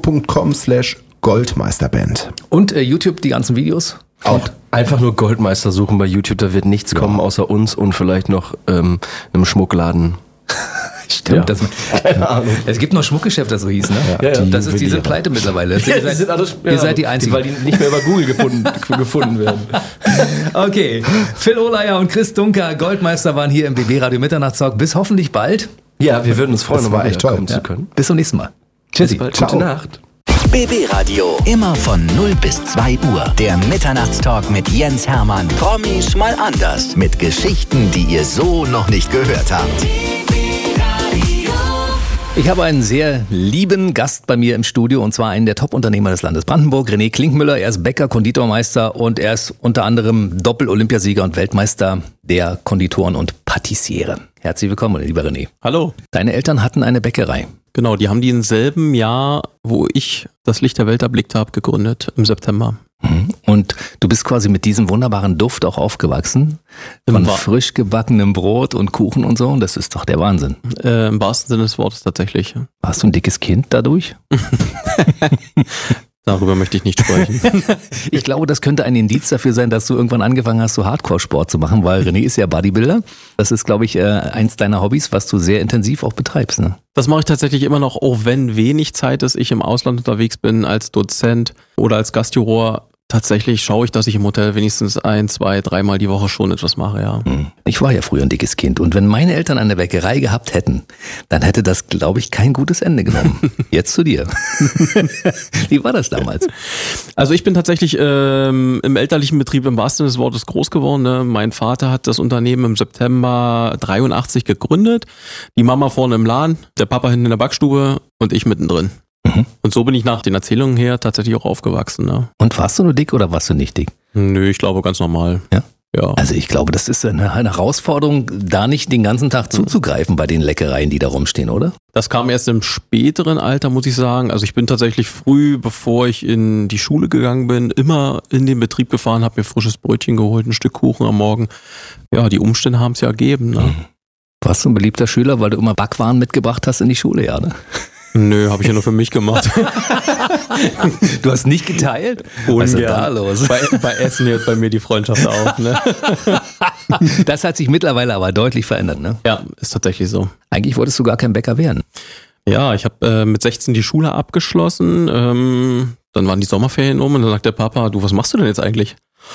facebook.com/Goldmeisterband. Und YouTube die ganzen Videos. Auch einfach nur Goldmeister suchen bei YouTube, da wird nichts kommen außer uns und vielleicht noch einem Schmuckladen. Stimmt, Ja. Keine Ahnung. Es gibt noch Schmuckgeschäfte, das so hieß, ne? Ja, ja. Die sind pleite mittlerweile. Ihr seid die Einzigen. Weil die nicht mehr über Google gefunden werden. Okay, Phil Ohleier und Chris Dunker, Goldmeister, waren hier im BB Radio Mitternachtstalk. Bis hoffentlich bald. Ja, wir würden uns freuen, Das war echt toll. kommen zu können. Bis zum nächsten Mal. Tschüssi. Bis bald. Ciao. Gute Nacht. BB Radio. Immer von 0 bis 2 Uhr. Der Mitternachtstalk mit Jens Hermann. Promis mal anders. Mit Geschichten, die ihr so noch nicht gehört habt. Ich habe einen sehr lieben Gast bei mir im Studio und zwar einen der Top-Unternehmer des Landes Brandenburg, René Klinkmüller. Er ist Bäcker, Konditormeister und er ist unter anderem Doppel-Olympiasieger und Weltmeister der Konditoren und Patissiere. Herzlich willkommen, lieber René. Hallo. Deine Eltern hatten eine Bäckerei. Genau, die haben die im selben Jahr, wo ich das Licht der Welt erblickt habe, gegründet, im September. Und du bist quasi mit diesem wunderbaren Duft auch aufgewachsen. Von frisch gebackenem Brot und Kuchen und so. Und das ist doch der Wahnsinn. Im wahrsten Sinne des Wortes tatsächlich. Warst du ein dickes Kind dadurch? Darüber möchte ich nicht sprechen. Ich glaube, das könnte ein Indiz dafür sein, dass du irgendwann angefangen hast, so Hardcore-Sport zu machen, weil René ist ja Bodybuilder. Das ist, glaube ich, eins deiner Hobbys, was du sehr intensiv auch betreibst, ne? Das mache ich tatsächlich immer noch, auch wenn wenig Zeit ist, ich im Ausland unterwegs bin als Dozent oder als Gastjuror. Tatsächlich schaue ich, dass ich im Hotel wenigstens 1, 2, 3 Mal die Woche schon etwas mache, ja. Ich war ja früher ein dickes Kind und wenn meine Eltern eine Bäckerei gehabt hätten, dann hätte das, glaube ich, kein gutes Ende genommen. Jetzt zu dir. Wie war das damals? Also ich bin tatsächlich im elterlichen Betrieb im wahrsten Sinne des Wortes groß geworden. Ne? Mein Vater hat das Unternehmen im September 83 gegründet. Die Mama vorne im Laden, der Papa hinten in der Backstube und ich mittendrin. Und so bin ich nach den Erzählungen her tatsächlich auch aufgewachsen. Ne? Und warst du nur dick oder warst du nicht dick? Nö, ich glaube ganz normal. Ja? Ja. Also ich glaube, das ist eine Herausforderung, da nicht den ganzen Tag zuzugreifen bei den Leckereien, die da rumstehen, oder? Das kam erst im späteren Alter, muss ich sagen. Also ich bin tatsächlich früh, bevor ich in die Schule gegangen bin, immer in den Betrieb gefahren, habe mir frisches Brötchen geholt, ein Stück Kuchen am Morgen. Ja, die Umstände haben es ja ergeben. Ne? Warst du ein beliebter Schüler, weil du immer Backwaren mitgebracht hast in die Schule, ja, ne? Nö, habe ich ja nur für mich gemacht. Du hast nicht geteilt? Was ist da los? Bei Essen hört bei mir die Freundschaft auf. Ne? Das hat sich mittlerweile aber deutlich verändert, ne? Ja, ist tatsächlich so. Eigentlich wolltest du gar kein Bäcker werden. Ja, ich habe mit 16 die Schule abgeschlossen. Dann waren die Sommerferien und dann sagt der Papa, du, was machst du denn jetzt eigentlich?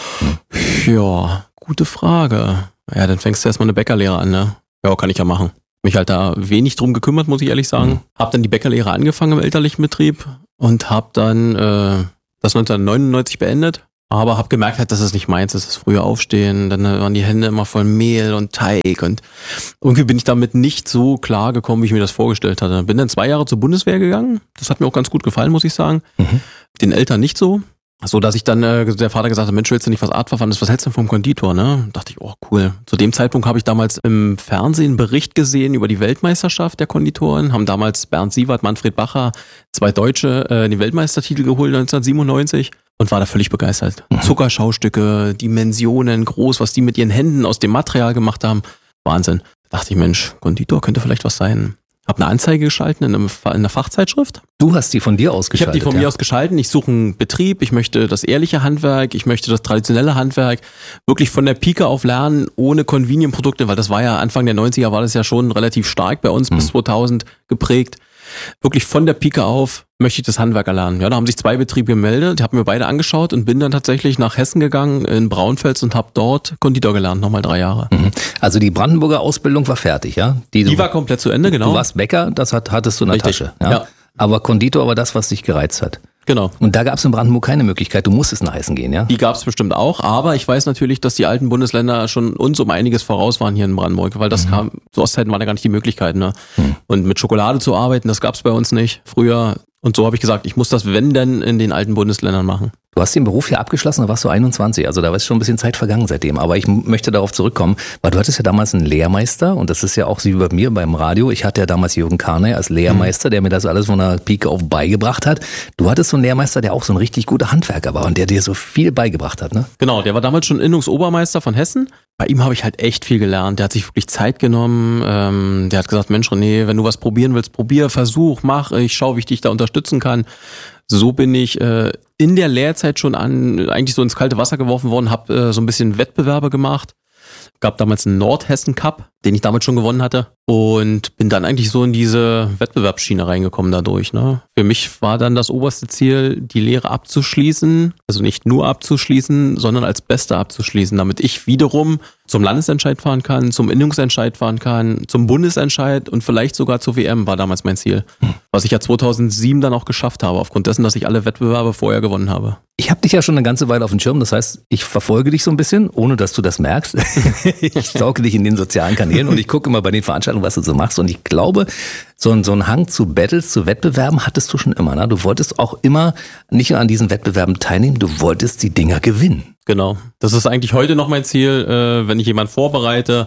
Ja, gute Frage. Ja, dann fängst du erstmal eine Bäckerlehre an, ne? Ja, kann ich ja machen. Mich halt da wenig drum gekümmert, muss ich ehrlich sagen. Hab dann die Bäckerlehre angefangen im elterlichen Betrieb und hab dann das 1999 beendet. Aber hab gemerkt halt, dass es nicht meins ist, das frühe Aufstehen. Dann waren die Hände immer voll Mehl und Teig und irgendwie bin ich damit nicht so klar gekommen, wie ich mir das vorgestellt hatte. Bin dann 2 Jahre zur Bundeswehr gegangen. Das hat mir auch ganz gut gefallen, muss ich sagen. Den Eltern nicht so. So, dass ich dann, der Vater gesagt hat, Mensch, willst du nicht was Artverwandtes, was hältst du denn vom Konditor, ne? Dachte ich, oh cool. Zu dem Zeitpunkt habe ich damals im Fernsehen einen Bericht gesehen über die Weltmeisterschaft der Konditoren, haben damals Bernd Sievert, Manfred Bacher, 2 Deutsche, den Weltmeistertitel geholt 1997 und war da völlig begeistert. Zuckerschaustücke, Dimensionen, groß, was die mit ihren Händen aus dem Material gemacht haben. Wahnsinn. Da dachte ich, Mensch, Konditor könnte vielleicht was sein. Hab eine Anzeige geschalten in einer Fachzeitschrift. Du hast die von dir aus geschaltet? Ich habe die von mir aus geschalten. Ich suche einen Betrieb, ich möchte das ehrliche Handwerk, ich möchte das traditionelle Handwerk wirklich von der Pike auf lernen, ohne Convenient-Produkte, weil das war ja Anfang der 90er, war das ja schon relativ stark bei uns, bis 2000 geprägt. Wirklich von der Pike auf möchte ich das Handwerk erlernen. Ja, da haben sich 2 Betriebe gemeldet, die haben mir beide angeschaut und bin dann tatsächlich nach Hessen gegangen, in Braunfels und habe dort Konditor gelernt, nochmal 3 Jahre. Also die Brandenburger Ausbildung war fertig, ja? Die war komplett zu Ende, genau. Du warst Bäcker, das hattest du in der Tasche. Ja? Aber Konditor war das, was dich gereizt hat. Genau. Und da gab es in Brandenburg keine Möglichkeit, du musstest nach Hessen gehen, ja? Die gab es bestimmt auch, aber ich weiß natürlich, dass die alten Bundesländer schon uns um einiges voraus waren hier in Brandenburg, weil das kam, zu Ostzeiten waren ja gar nicht die Möglichkeit, ne? Und mit Schokolade zu arbeiten, das gab es bei uns nicht früher. Und so habe ich gesagt, ich muss das, wenn denn, in den alten Bundesländern machen. Du hast den Beruf hier abgeschlossen, da warst du 21, also da ist schon ein bisschen Zeit vergangen seitdem. Aber ich möchte darauf zurückkommen, weil du hattest ja damals einen Lehrmeister und das ist ja auch wie bei mir beim Radio. Ich hatte ja damals Jürgen Karnay als Lehrmeister, der mir das alles von der Pike auf beigebracht hat. Du hattest so einen Lehrmeister, der auch so ein richtig guter Handwerker war und der dir so viel beigebracht hat, ne? Genau, der war damals schon Innungsobermeister von Hessen. Bei ihm habe ich halt echt viel gelernt. Der hat sich wirklich Zeit genommen. Der hat gesagt, Mensch René, wenn du was probieren willst, probier, versuch, mach. Ich schau, wie ich dich da unterstützen kann. So bin ich in der Lehrzeit schon eigentlich so ins kalte Wasser geworfen worden, habe so ein bisschen Wettbewerbe gemacht. Gab damals einen Nordhessen Cup, den ich damals schon gewonnen hatte und bin dann eigentlich so in diese Wettbewerbsschiene reingekommen dadurch. Ne? Für mich war dann das oberste Ziel, die Lehre abzuschließen, also nicht nur abzuschließen, sondern als Bester abzuschließen, damit ich wiederum zum Landesentscheid fahren kann, zum Innungsentscheid fahren kann, zum Bundesentscheid und vielleicht sogar zur WM war damals mein Ziel. Was ich ja 2007 dann auch geschafft habe, aufgrund dessen, dass ich alle Wettbewerbe vorher gewonnen habe. Ich habe dich ja schon eine ganze Weile auf dem Schirm, das heißt, ich verfolge dich so ein bisschen, ohne dass du das merkst. Ich sauge dich in den sozialen Kanälen und ich gucke immer bei den Veranstaltungen, was du so machst und ich glaube, so ein Hang zu Battles, zu Wettbewerben hattest du schon immer. Ne? Du wolltest auch immer nicht nur an diesen Wettbewerben teilnehmen, du wolltest die Dinger gewinnen. Genau, das ist eigentlich heute noch mein Ziel, wenn ich jemanden vorbereite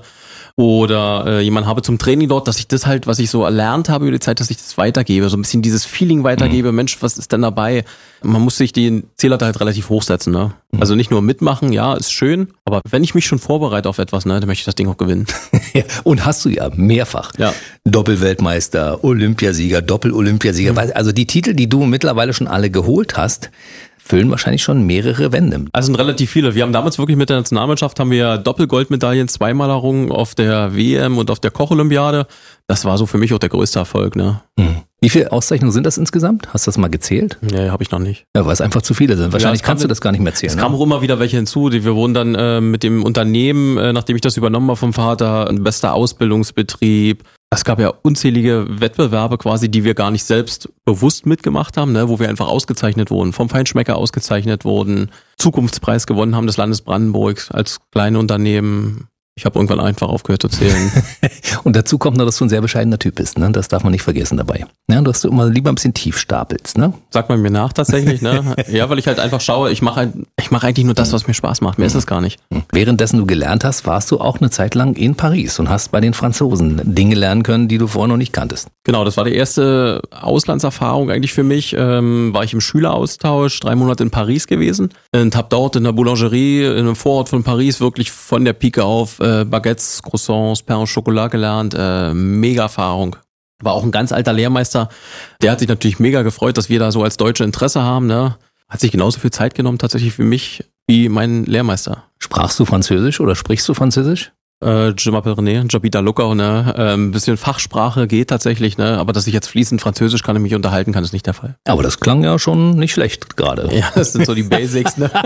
oder jemanden habe zum Training dort, dass ich das halt, was ich so erlernt habe über die Zeit, dass ich das weitergebe, so ein bisschen dieses Feeling weitergebe, Mensch, was ist denn dabei? Man muss sich den Zähler halt relativ hochsetzen, ne? Also nicht nur mitmachen, ja, ist schön, aber wenn ich mich schon vorbereite auf etwas, ne, dann möchte ich das Ding auch gewinnen. Ja, und hast du ja mehrfach. Ja. Doppelweltmeister, Olympiasieger, Doppel-Olympiasieger, also die Titel, die du mittlerweile schon alle geholt hast, füllen wahrscheinlich schon mehrere Wände. Also sind relativ viele. Wir haben damals wirklich mit der Nationalmannschaft haben wir Doppelgoldmedaillen zweimal errungen auf der WM und auf der Koch-Olympiade. Das war so für mich auch der größte Erfolg, ne? Wie viele Auszeichnungen sind das insgesamt? Hast du das mal gezählt? Nee, habe ich noch nicht. Ja, weil es einfach zu viele sind. Wahrscheinlich kannst du das gar nicht mehr zählen. Es kamen auch immer wieder welche hinzu. Wir wurden dann mit dem Unternehmen, nachdem ich das übernommen habe vom Vater, ein bester Ausbildungsbetrieb. Es gab ja unzählige Wettbewerbe quasi, die wir gar nicht selbst bewusst mitgemacht haben, ne, wo wir einfach ausgezeichnet wurden, vom Feinschmecker ausgezeichnet wurden, Zukunftspreis gewonnen haben des Landes Brandenburg als kleine Unternehmen. Ich habe irgendwann einfach aufgehört zu zählen. Und dazu kommt noch, dass du ein sehr bescheidener Typ bist, ne? Das darf man nicht vergessen dabei. Ja, dass du immer lieber ein bisschen tief stapelst, ne? Sagt man mir nach tatsächlich, ne? Ja, weil ich halt einfach schaue, ich mache eigentlich nur das, was mir Spaß macht. Mehr ist es gar nicht. Währenddessen du gelernt hast, warst du auch eine Zeit lang in Paris und hast bei den Franzosen Dinge lernen können, die du vorher noch nicht kanntest. Genau, das war die erste Auslandserfahrung eigentlich für mich. War ich im Schüleraustausch, 3 Monate in Paris gewesen und habe dort in der Boulangerie in einem Vorort von Paris wirklich von der Pike auf Baguettes, Croissants, Pain au Chocolat gelernt. Mega Erfahrung. War auch ein ganz alter Lehrmeister. Der hat sich natürlich mega gefreut, dass wir da so als Deutsche Interesse haben. Ne? Hat sich genauso viel Zeit genommen tatsächlich für mich wie mein Lehrmeister. Sprachst du Französisch oder sprichst du Französisch? Je m'appelle René, j'habite à Lucca, ne? Ein bisschen Fachsprache geht tatsächlich, ne? Aber dass ich jetzt fließend Französisch kann und mich unterhalten kann, ist nicht der Fall. Aber das klang ja schon nicht schlecht gerade. Ja, das sind so die Basics, ne?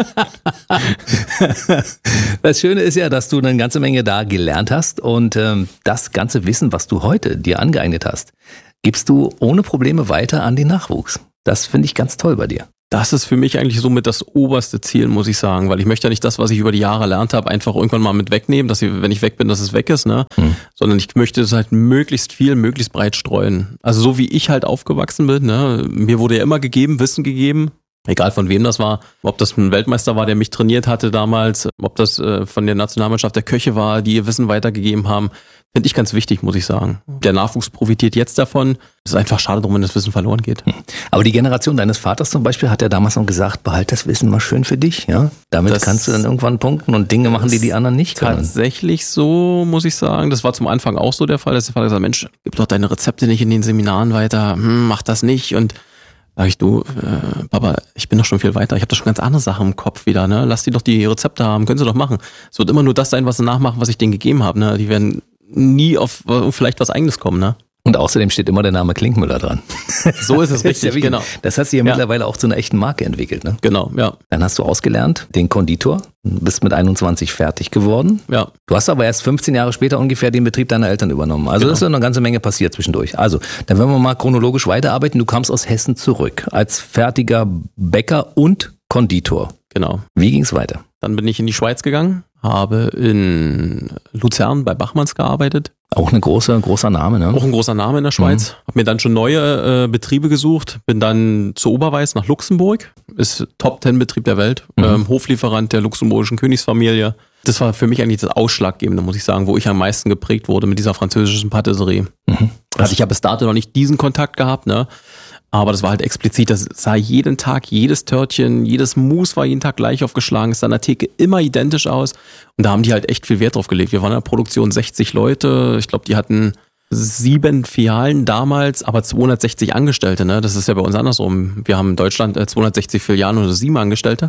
Das Schöne ist ja, dass du eine ganze Menge da gelernt hast und das ganze Wissen, was du heute dir angeeignet hast, gibst du ohne Probleme weiter an den Nachwuchs. Das finde ich ganz toll bei dir. Das ist für mich eigentlich somit das oberste Ziel, muss ich sagen, weil ich möchte ja nicht das, was ich über die Jahre erlernt habe, einfach irgendwann mal mit wegnehmen, dass ich, wenn ich weg bin, dass es weg ist, ne? Sondern ich möchte es halt möglichst viel, möglichst breit streuen. Also so wie ich halt aufgewachsen bin, ne? Mir wurde ja immer Wissen gegeben, egal von wem das war, ob das ein Weltmeister war, der mich trainiert hatte damals, ob das von der Nationalmannschaft der Köche war, die ihr Wissen weitergegeben haben. Finde ich ganz wichtig, muss ich sagen. Der Nachwuchs profitiert jetzt davon. Es ist einfach schade drum, wenn das Wissen verloren geht. Aber die Generation deines Vaters zum Beispiel hat ja damals noch gesagt, behalt das Wissen mal schön für dich. Ja? Damit das kannst du dann irgendwann punkten und Dinge machen, die anderen nicht können. Tatsächlich so, muss ich sagen. Das war zum Anfang auch so der Fall, dass der Vater gesagt hat, Mensch, gib doch deine Rezepte nicht in den Seminaren weiter. Mach das nicht. Und sag ich, du, Papa, ich bin doch schon viel weiter. Ich habe doch schon ganz andere Sachen im Kopf wieder. Ne? Lass die doch die Rezepte haben. Können sie doch machen. Es wird immer nur das sein, was sie nachmachen, was ich denen gegeben habe. Ne? Die werden nie auf vielleicht was Eigenes kommen, ne? Und außerdem steht immer der Name Klinkmüller dran. So ist es richtig, ja, genau. Das hat sich ja mittlerweile auch zu einer echten Marke entwickelt, ne? Genau, ja. Dann hast du ausgelernt, den Konditor, bist mit 21 fertig geworden. Ja. Du hast aber erst 15 Jahre später ungefähr den Betrieb deiner Eltern übernommen. Also das ist ja eine ganze Menge passiert zwischendurch. Also, dann werden wir mal chronologisch weiterarbeiten. Du kamst aus Hessen zurück als fertiger Bäcker und Konditor. Genau. Wie ging's weiter? Dann bin ich in die Schweiz gegangen, habe in Luzern bei Bachmanns gearbeitet. Auch ein großer Name, ne? Auch ein großer Name in der Schweiz. Habe mir dann schon neue Betriebe gesucht, bin dann zu Oberweis nach Luxemburg. Ist Top-10-Betrieb der Welt, Hoflieferant der luxemburgischen Königsfamilie. Das war für mich eigentlich das Ausschlaggebende, muss ich sagen, wo ich am meisten geprägt wurde mit dieser französischen Patisserie. Also ich habe bis dato noch nicht diesen Kontakt gehabt, ne? Aber das war halt explizit, das sah jeden Tag, jedes Törtchen, jedes Mousse war jeden Tag gleich aufgeschlagen, ist an der Theke immer identisch aus. Und da haben die halt echt viel Wert drauf gelegt. Wir waren in der Produktion 60 Leute, ich glaube, die hatten 7 Filialen damals, aber 260 Angestellte, ne? Das ist ja bei uns andersrum. Wir haben in Deutschland 260 Filialen und 7 Angestellte.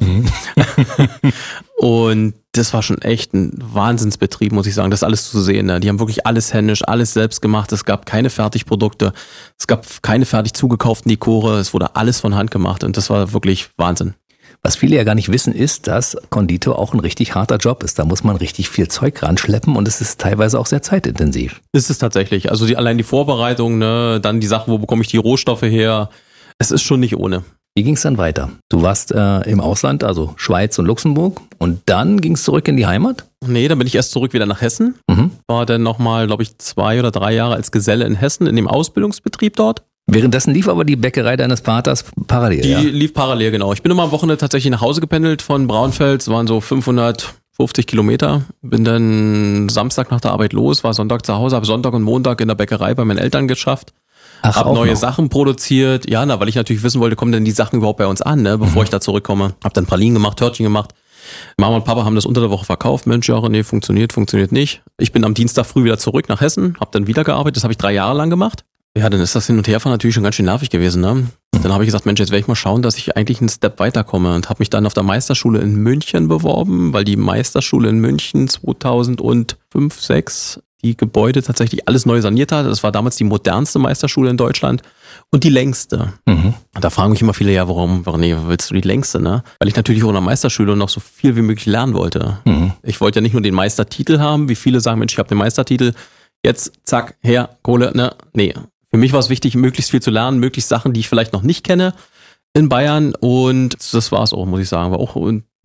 Und das war schon echt ein Wahnsinnsbetrieb, muss ich sagen, das alles zu sehen. Ne? Die haben wirklich alles händisch, alles selbst gemacht. Es gab keine Fertigprodukte, es gab keine fertig zugekauften Dekore, es wurde alles von Hand gemacht und das war wirklich Wahnsinn. Was viele ja gar nicht wissen, ist, dass Konditor auch ein richtig harter Job ist. Da muss man richtig viel Zeug ranschleppen und es ist teilweise auch sehr zeitintensiv. Ist es tatsächlich. Also allein die Vorbereitung, ne, dann die Sachen, wo bekomme ich die Rohstoffe her, es ist schon nicht ohne. Wie ging es dann weiter? Du warst im Ausland, also Schweiz und Luxemburg, und dann ging es zurück in die Heimat? Nee, dann bin ich erst zurück wieder nach Hessen. War dann nochmal, glaube ich, 2 oder 3 Jahre als Geselle in Hessen, in dem Ausbildungsbetrieb dort. Währenddessen lief aber die Bäckerei deines Vaters parallel, Die lief parallel, genau. Ich bin immer am Wochenende tatsächlich nach Hause gependelt von Braunfels, waren so 550 Kilometer. Bin dann Samstag nach der Arbeit los, war Sonntag zu Hause, habe Sonntag und Montag in der Bäckerei bei meinen Eltern geschafft. Hab neue Sachen produziert, ja, weil ich natürlich wissen wollte, kommen denn die Sachen überhaupt bei uns an, ne, bevor ich da zurückkomme. Hab dann Pralinen gemacht, Törtchen gemacht. Mama und Papa haben das unter der Woche verkauft. Mensch, ja, nee, funktioniert nicht. Ich bin am Dienstag früh wieder zurück nach Hessen, hab dann wieder gearbeitet, das habe ich 3 Jahre lang gemacht. Ja, dann ist das Hin- und Herfahren natürlich schon ganz schön nervig gewesen, ne? Dann habe ich gesagt, Mensch, jetzt werde ich mal schauen, dass ich eigentlich einen Step weiterkomme und habe mich dann auf der Meisterschule in München beworben, weil die Meisterschule in München 2005, 2006 die Gebäude tatsächlich alles neu saniert hat. Das war damals die modernste Meisterschule in Deutschland und die längste. Und da fragen mich immer viele, ja, warum willst du die längste, ne? Weil ich natürlich auch in der Meisterschule noch so viel wie möglich lernen wollte. Ich wollte ja nicht nur den Meistertitel haben, wie viele sagen, Mensch, ich habe den Meistertitel, jetzt zack, her, Kohle, ne? Nee. Für mich war es wichtig, möglichst viel zu lernen, möglichst Sachen, die ich vielleicht noch nicht kenne in Bayern und das war es auch, muss ich sagen. War auch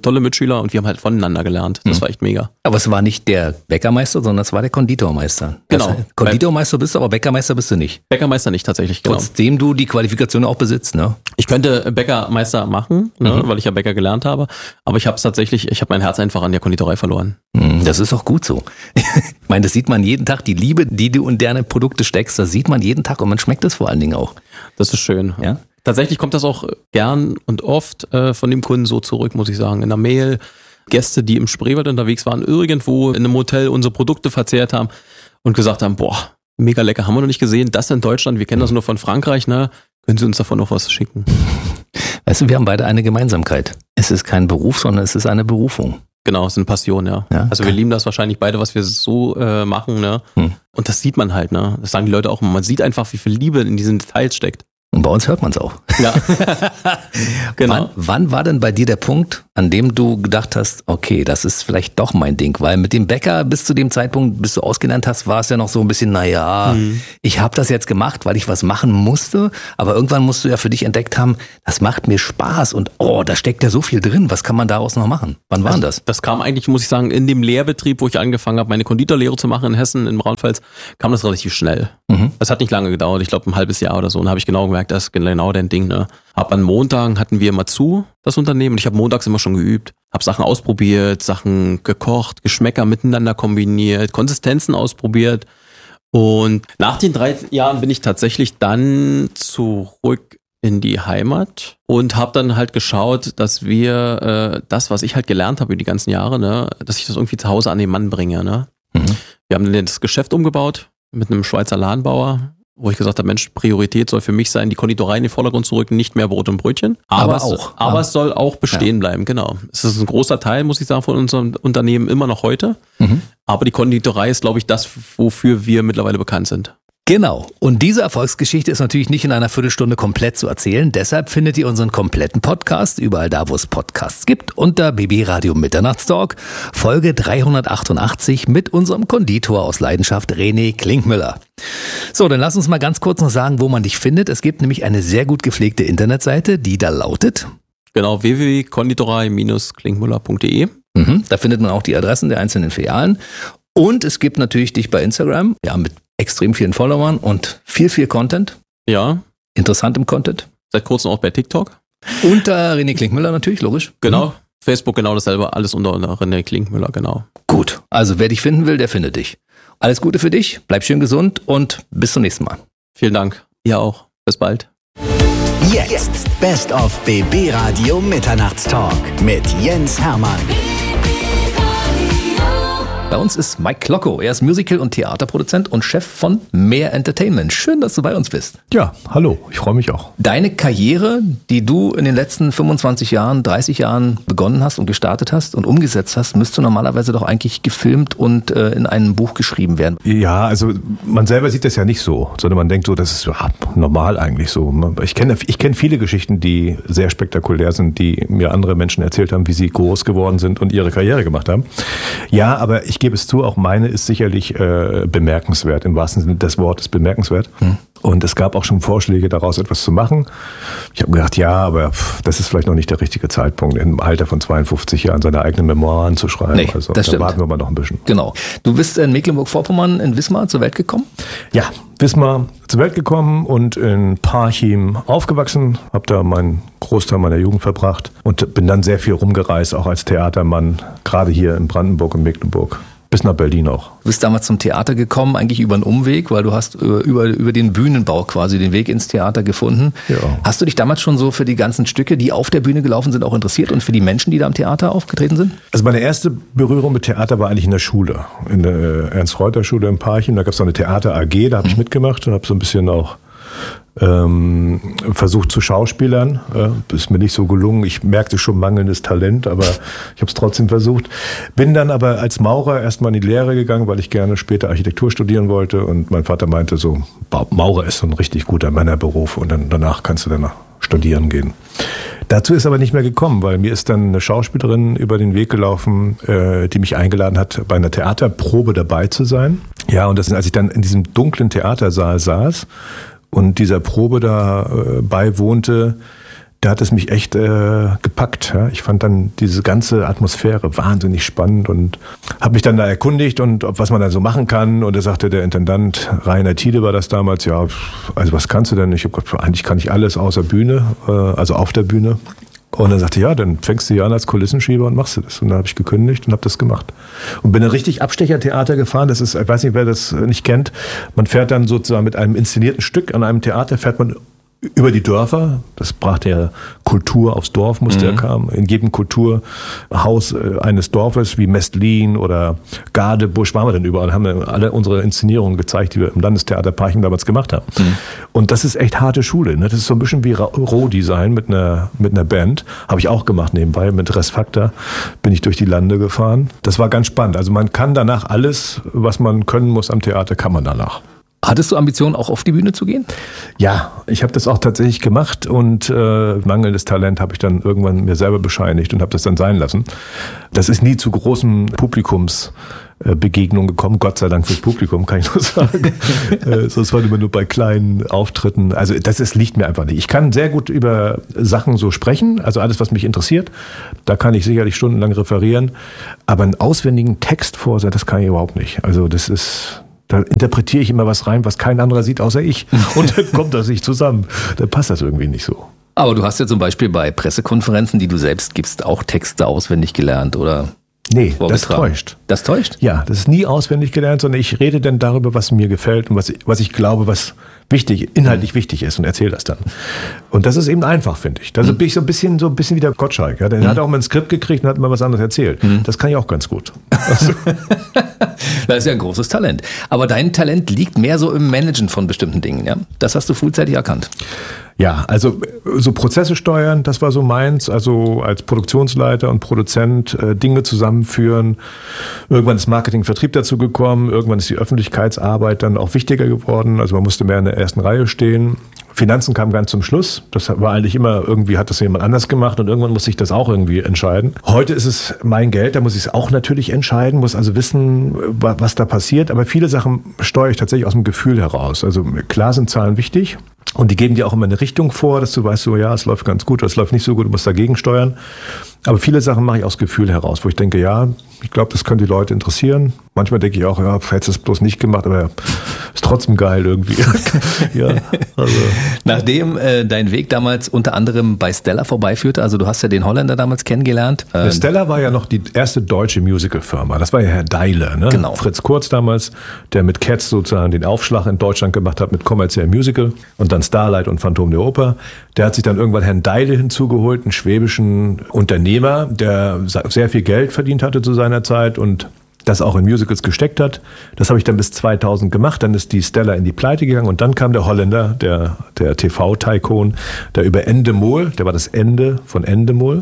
tolle Mitschüler und wir haben halt voneinander gelernt. Das war echt mega. Aber es war nicht der Bäckermeister, sondern es war der Konditormeister. Genau. Das heißt, Konditormeister bist du, aber Bäckermeister bist du nicht. Bäckermeister nicht tatsächlich, genau. Trotzdem du die Qualifikation auch besitzt, ne? Ich könnte Bäckermeister machen, ne, weil ich ja Bäcker gelernt habe, aber ich habe mein Herz einfach an der Konditorei verloren. Das ist auch gut so. Ich meine, das sieht man jeden Tag, die Liebe, die du in deine Produkte steckst, das sieht man jeden Tag und man schmeckt es vor allen Dingen auch. Das ist schön. Ja? Tatsächlich kommt das auch gern und oft von dem Kunden so zurück, muss ich sagen. In der Mail, Gäste, die im Spreewald unterwegs waren, irgendwo in einem Hotel unsere Produkte verzehrt haben und gesagt haben, boah, mega lecker, haben wir noch nicht gesehen, das in Deutschland, wir kennen das nur von Frankreich, ne? Können Sie uns davon noch was schicken? Weißt du, wir haben beide eine Gemeinsamkeit. Es ist kein Beruf, sondern es ist eine Berufung. Genau, es ist eine Passion, ja. Also wir lieben das wahrscheinlich beide, was wir so machen, ne? Und das sieht man halt, ne? Das sagen die Leute auch immer. Man sieht einfach, wie viel Liebe in diesen Details steckt. Und bei uns hört man es auch. Ja, genau. Wann war denn bei dir der Punkt, an dem du gedacht hast, okay, das ist vielleicht doch mein Ding? Weil mit dem Bäcker bis zu dem Zeitpunkt, bis du ausgelernt hast, war es ja noch so ein bisschen, ich habe das jetzt gemacht, weil ich was machen musste. Aber irgendwann musst du ja für dich entdeckt haben, das macht mir Spaß und da steckt ja so viel drin. Was kann man daraus noch machen? Wann war das? Das kam eigentlich, muss ich sagen, in dem Lehrbetrieb, wo ich angefangen habe, meine Konditorlehre zu machen in Hessen, in Braunfels, kam das relativ schnell. Das hat nicht lange gedauert, ich glaube ein halbes Jahr oder so. Und habe ich genau gemerkt, das ist genau dein Ding. Ne? An Montagen hatten wir immer zu, das Unternehmen. Und ich habe montags immer schon geübt. Habe Sachen ausprobiert, Sachen gekocht, Geschmäcker miteinander kombiniert, Konsistenzen ausprobiert. Und nach den 3 Jahren bin ich tatsächlich dann zurück in die Heimat und habe dann halt geschaut, dass wir das, was ich halt gelernt habe über die ganzen Jahre, ne, dass ich das irgendwie zu Hause an den Mann bringe. Ne? Wir haben dann das Geschäft umgebaut mit einem Schweizer Ladenbauer, wo ich gesagt habe, Mensch, Priorität soll für mich sein, die Konditorei in den Vordergrund zu rücken, nicht mehr Brot und Brötchen. Aber es soll auch bestehen bleiben, genau. Es ist ein großer Teil, muss ich sagen, von unserem Unternehmen immer noch heute. Aber die Konditorei ist, glaube ich, das, wofür wir mittlerweile bekannt sind. Genau. Und diese Erfolgsgeschichte ist natürlich nicht in einer Viertelstunde komplett zu erzählen. Deshalb findet ihr unseren kompletten Podcast überall da, wo es Podcasts gibt, unter BB Radio Mitternachtstalk, Folge 388 mit unserem Konditor aus Leidenschaft, René Klinkmüller. So, dann lass uns mal ganz kurz noch sagen, wo man dich findet. Es gibt nämlich eine sehr gut gepflegte Internetseite, die da lautet... Genau, www.konditorei-klinkmüller.de. Da findet man auch die Adressen der einzelnen Filialen. Und es gibt natürlich dich bei Instagram, ja, mit extrem vielen Followern und viel Content. Ja. Interessantem Content. Seit kurzem auch bei TikTok. Unter René Klinkmüller natürlich, logisch. Genau. Facebook genau dasselbe, alles unter René Klinkmüller, genau. Gut, also wer dich finden will, der findet dich. Alles Gute für dich, bleib schön gesund und bis zum nächsten Mal. Vielen Dank. Ihr auch. Bis bald. Jetzt Best of BB Radio Mitternachtstalk mit Jens Hermann. Bei uns ist Mike Klockow. Er ist Musical- und Theaterproduzent und Chef von Mehr Entertainment. Schön, dass du bei uns bist. Ja, hallo. Ich freue mich auch. Deine Karriere, die du in den letzten 25 Jahren, 30 Jahren begonnen hast und gestartet hast und umgesetzt hast, müsste normalerweise doch eigentlich gefilmt und in einem Buch geschrieben werden. Ja, also man selber sieht das ja nicht so, sondern man denkt so, das ist normal eigentlich so. Ich kenne viele Geschichten, die sehr spektakulär sind, die mir andere Menschen erzählt haben, wie sie groß geworden sind und ihre Karriere gemacht haben. Ja, aber ich gebe es zu, auch meine ist sicherlich bemerkenswert, im wahrsten Sinne des Wortes bemerkenswert. Und es gab auch schon Vorschläge, daraus etwas zu machen. Ich habe gedacht, ja, aber das ist vielleicht noch nicht der richtige Zeitpunkt, im Alter von 52 Jahren seine eigenen Memoiren zu schreiben. Nee, also das stimmt. Da warten wir mal noch ein bisschen. Genau. Du bist in Mecklenburg-Vorpommern, in Wismar zur Welt gekommen? Ja, Wismar zur Welt gekommen und in Parchim aufgewachsen. Habe da meinen Großteil meiner Jugend verbracht und bin dann sehr viel rumgereist, auch als Theatermann, gerade hier in Brandenburg und Mecklenburg. Bis nach Berlin auch. Du bist damals zum Theater gekommen, eigentlich über einen Umweg, weil du hast über den Bühnenbau quasi den Weg ins Theater gefunden. Ja. Hast du dich damals schon so für die ganzen Stücke, die auf der Bühne gelaufen sind, auch interessiert und für die Menschen, die da am Theater aufgetreten sind? Also meine erste Berührung mit Theater war eigentlich in der Schule, in der Ernst-Reuter-Schule in Parchim. Da gab es so eine Theater-AG, da habe ich mitgemacht und habe so ein bisschen auch versucht zu schauspielern. Ist mir nicht so gelungen. Ich merkte schon mangelndes Talent, aber ich habe es trotzdem versucht. Bin dann aber als Maurer erstmal in die Lehre gegangen, weil ich gerne später Architektur studieren wollte. Und mein Vater meinte so, Maurer ist so ein richtig guter Männerberuf und dann danach kannst du dann studieren gehen. Dazu ist aber nicht mehr gekommen, weil mir ist dann eine Schauspielerin über den Weg gelaufen, die mich eingeladen hat, bei einer Theaterprobe dabei zu sein. Ja, und als ich dann in diesem dunklen Theatersaal saß und dieser Probe da beiwohnte, da hat es mich echt gepackt. Ja? Ich fand dann diese ganze Atmosphäre wahnsinnig spannend und habe mich dann da erkundigt und was man da so machen kann. Und da sagte der Intendant, Rainer Thiele war das damals, ja, also was kannst du denn? Ich habe gesagt, eigentlich kann ich alles außer Bühne, also auf der Bühne. Und dann sagte, ja, dann fängst du hier an als Kulissenschieber und machst du das. Und dann habe ich gekündigt und habe das gemacht. Und bin dann richtig Abstechertheater gefahren. Das ist, ich weiß nicht, wer das nicht kennt. Man fährt dann sozusagen mit einem inszenierten Stück an einem Theater, fährt man über die Dörfer. Das brachte ja Kultur aufs Dorf, musste kam. In jedem Kulturhaus eines Dorfes wie Mestlin oder Gadebusch waren wir dann überall, haben wir alle unsere Inszenierungen gezeigt, die wir im Landestheater Parchim damals gemacht haben. Und das ist echt harte Schule. Ne? Das ist so ein bisschen wie Rohdesign mit einer Band. Habe ich auch gemacht nebenbei. Mit Restfaktor bin ich durch die Lande gefahren. Das war ganz spannend. Also man kann danach alles, was man können muss am Theater, kann man danach. Hattest du Ambitionen, auch auf die Bühne zu gehen? Ja, ich habe das auch tatsächlich gemacht und mangelndes Talent habe ich dann irgendwann mir selber bescheinigt und habe das dann sein lassen. Das ist nie zu großen Publikumsbegegnungen gekommen, Gott sei Dank fürs Publikum, kann ich nur sagen. Sonst war immer nur bei kleinen Auftritten. Also liegt mir einfach nicht. Ich kann sehr gut über Sachen so sprechen, also alles, was mich interessiert. Da kann ich sicherlich stundenlang referieren. Aber einen auswendigen Text vorsagen, das kann ich überhaupt nicht. Also da interpretiere ich immer was rein, was kein anderer sieht, außer ich. Und dann kommt das nicht zusammen. Dann passt das irgendwie nicht so. Aber du hast ja zum Beispiel bei Pressekonferenzen, die du selbst gibst, auch Texte auswendig gelernt, oder? Nee, das täuscht. Das täuscht? Ja, das ist nie auswendig gelernt, sondern ich rede dann darüber, was mir gefällt und was ich glaube, was inhaltlich wichtig ist und erzähle das dann. Und das ist eben einfach, finde ich. Da bin ich so ein bisschen wie der Gottschalk. Ja. Der hat auch mal ein Skript gekriegt und hat mal was anderes erzählt. Das kann ich auch ganz gut. Also. Das ist ja ein großes Talent. Aber dein Talent liegt mehr so im Managen von bestimmten Dingen, ja? Das hast du frühzeitig erkannt. Ja, also so Prozesse steuern, das war so meins. Also als Produktionsleiter und Produzent Dinge zusammenführen. Irgendwann ist Marketing, Vertrieb dazu gekommen. Irgendwann ist die Öffentlichkeitsarbeit dann auch wichtiger geworden. Also man musste mehr in der ersten Reihe stehen. Finanzen kam ganz zum Schluss. Das war eigentlich immer, irgendwie hat das jemand anders gemacht und irgendwann musste ich das auch irgendwie entscheiden. Heute ist es mein Geld, da muss ich es auch natürlich entscheiden, muss also wissen, was da passiert. Aber viele Sachen steuere ich tatsächlich aus dem Gefühl heraus. Also klar sind Zahlen wichtig. Und die geben dir auch immer eine Richtung vor, dass du weißt, so ja, es läuft ganz gut oder es läuft nicht so gut, du musst dagegen steuern. Aber viele Sachen mache ich aus Gefühl heraus, wo ich denke, ja, ich glaube, das könnte die Leute interessieren. Manchmal denke ich auch, ja, hättest du es bloß nicht gemacht, aber ist trotzdem geil irgendwie. Ja, also. Nachdem dein Weg damals unter anderem bei Stella vorbeiführte, also du hast ja den Holländer damals kennengelernt. Stella war ja noch die erste deutsche Musicalfirma. Das war ja Herr Deile, ne? Genau. Fritz Kurz damals, der mit Cats sozusagen den Aufschlag in Deutschland gemacht hat mit kommerziellem Musical und dann Starlight und Phantom der Oper. Der hat sich dann irgendwann Herrn Deile hinzugeholt, einen schwäbischen Unternehmer, der sehr viel Geld verdient hatte zu seiner Zeit und das auch in Musicals gesteckt hat. Das habe ich dann bis 2000 gemacht. Dann ist die Stella in die Pleite gegangen und dann kam der Holländer, der TV-Tycoon, der über Endemol, der war das Ende von Endemol,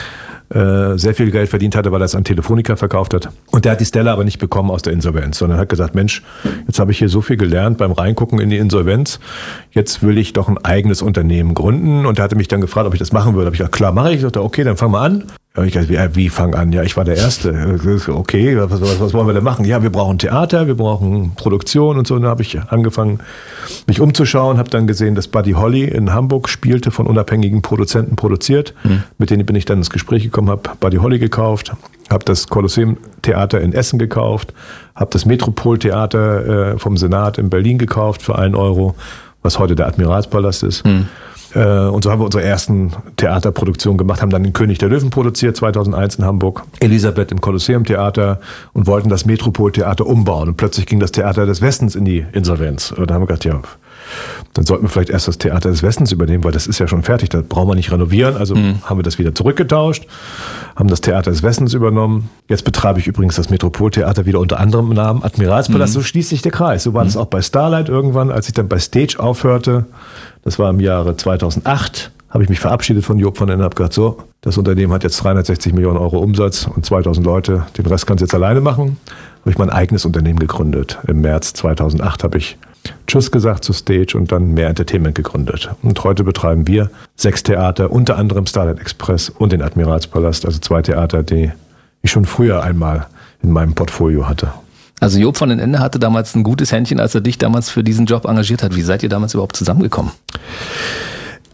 sehr viel Geld verdient hatte, weil er es an Telefonica verkauft hat. Und der hat die Stella aber nicht bekommen aus der Insolvenz, sondern hat gesagt, Mensch, jetzt habe ich hier so viel gelernt beim Reingucken in die Insolvenz, jetzt will ich doch ein eigenes Unternehmen gründen. Und er hatte mich dann gefragt, ob ich das machen würde. Habe ich gesagt, klar, mache ich. Ich sagte, okay, dann fangen wir an. Ja, ich dachte, wie fang an? Ja, ich war der Erste. Okay, was wollen wir denn machen? Ja, wir brauchen Theater, wir brauchen Produktion und so. Und dann habe ich angefangen, mich umzuschauen, habe dann gesehen, dass Buddy Holly in Hamburg spielte, von unabhängigen Produzenten produziert. Mit denen bin ich dann ins Gespräch gekommen, habe Buddy Holly gekauft, habe das Kolosseum Theater in Essen gekauft, habe das Metropol-Theater vom Senat in Berlin gekauft für 1 Euro, was heute der Admiralspalast ist. Und so haben wir unsere ersten Theaterproduktionen gemacht, haben dann den König der Löwen produziert, 2001 in Hamburg, Elisabeth im Kolosseum Theater und wollten das Metropol-Theater umbauen. Und plötzlich ging das Theater des Westens in die Insolvenz. Und da haben wir gedacht, ja, dann sollten wir vielleicht erst das Theater des Westens übernehmen, weil das ist ja schon fertig, da brauchen wir nicht renovieren. Also haben wir das wieder zurückgetauscht, haben das Theater des Westens übernommen. Jetzt betreibe ich übrigens das Metropoltheater wieder unter anderem Namen Admiralspalast. So schließt sich der Kreis. So war das auch bei Starlight irgendwann, als ich dann bei Stage aufhörte. Das war im Jahre 2008. Habe ich mich verabschiedet von Job von den und habe gesagt, so, das Unternehmen hat jetzt 360 Millionen Euro Umsatz und 2000 Leute, den Rest kannst du jetzt alleine machen. Habe ich mein eigenes Unternehmen gegründet. Im März 2008 habe ich Tschüss gesagt zu Stage und dann Mehr Entertainment gegründet. Und heute betreiben wir 6 Theater, unter anderem Starlight Express und den Admiralspalast, also 2 Theater, die ich schon früher einmal in meinem Portfolio hatte. Also Job von den Ende hatte damals ein gutes Händchen, als er dich damals für diesen Job engagiert hat. Wie seid ihr damals überhaupt zusammengekommen?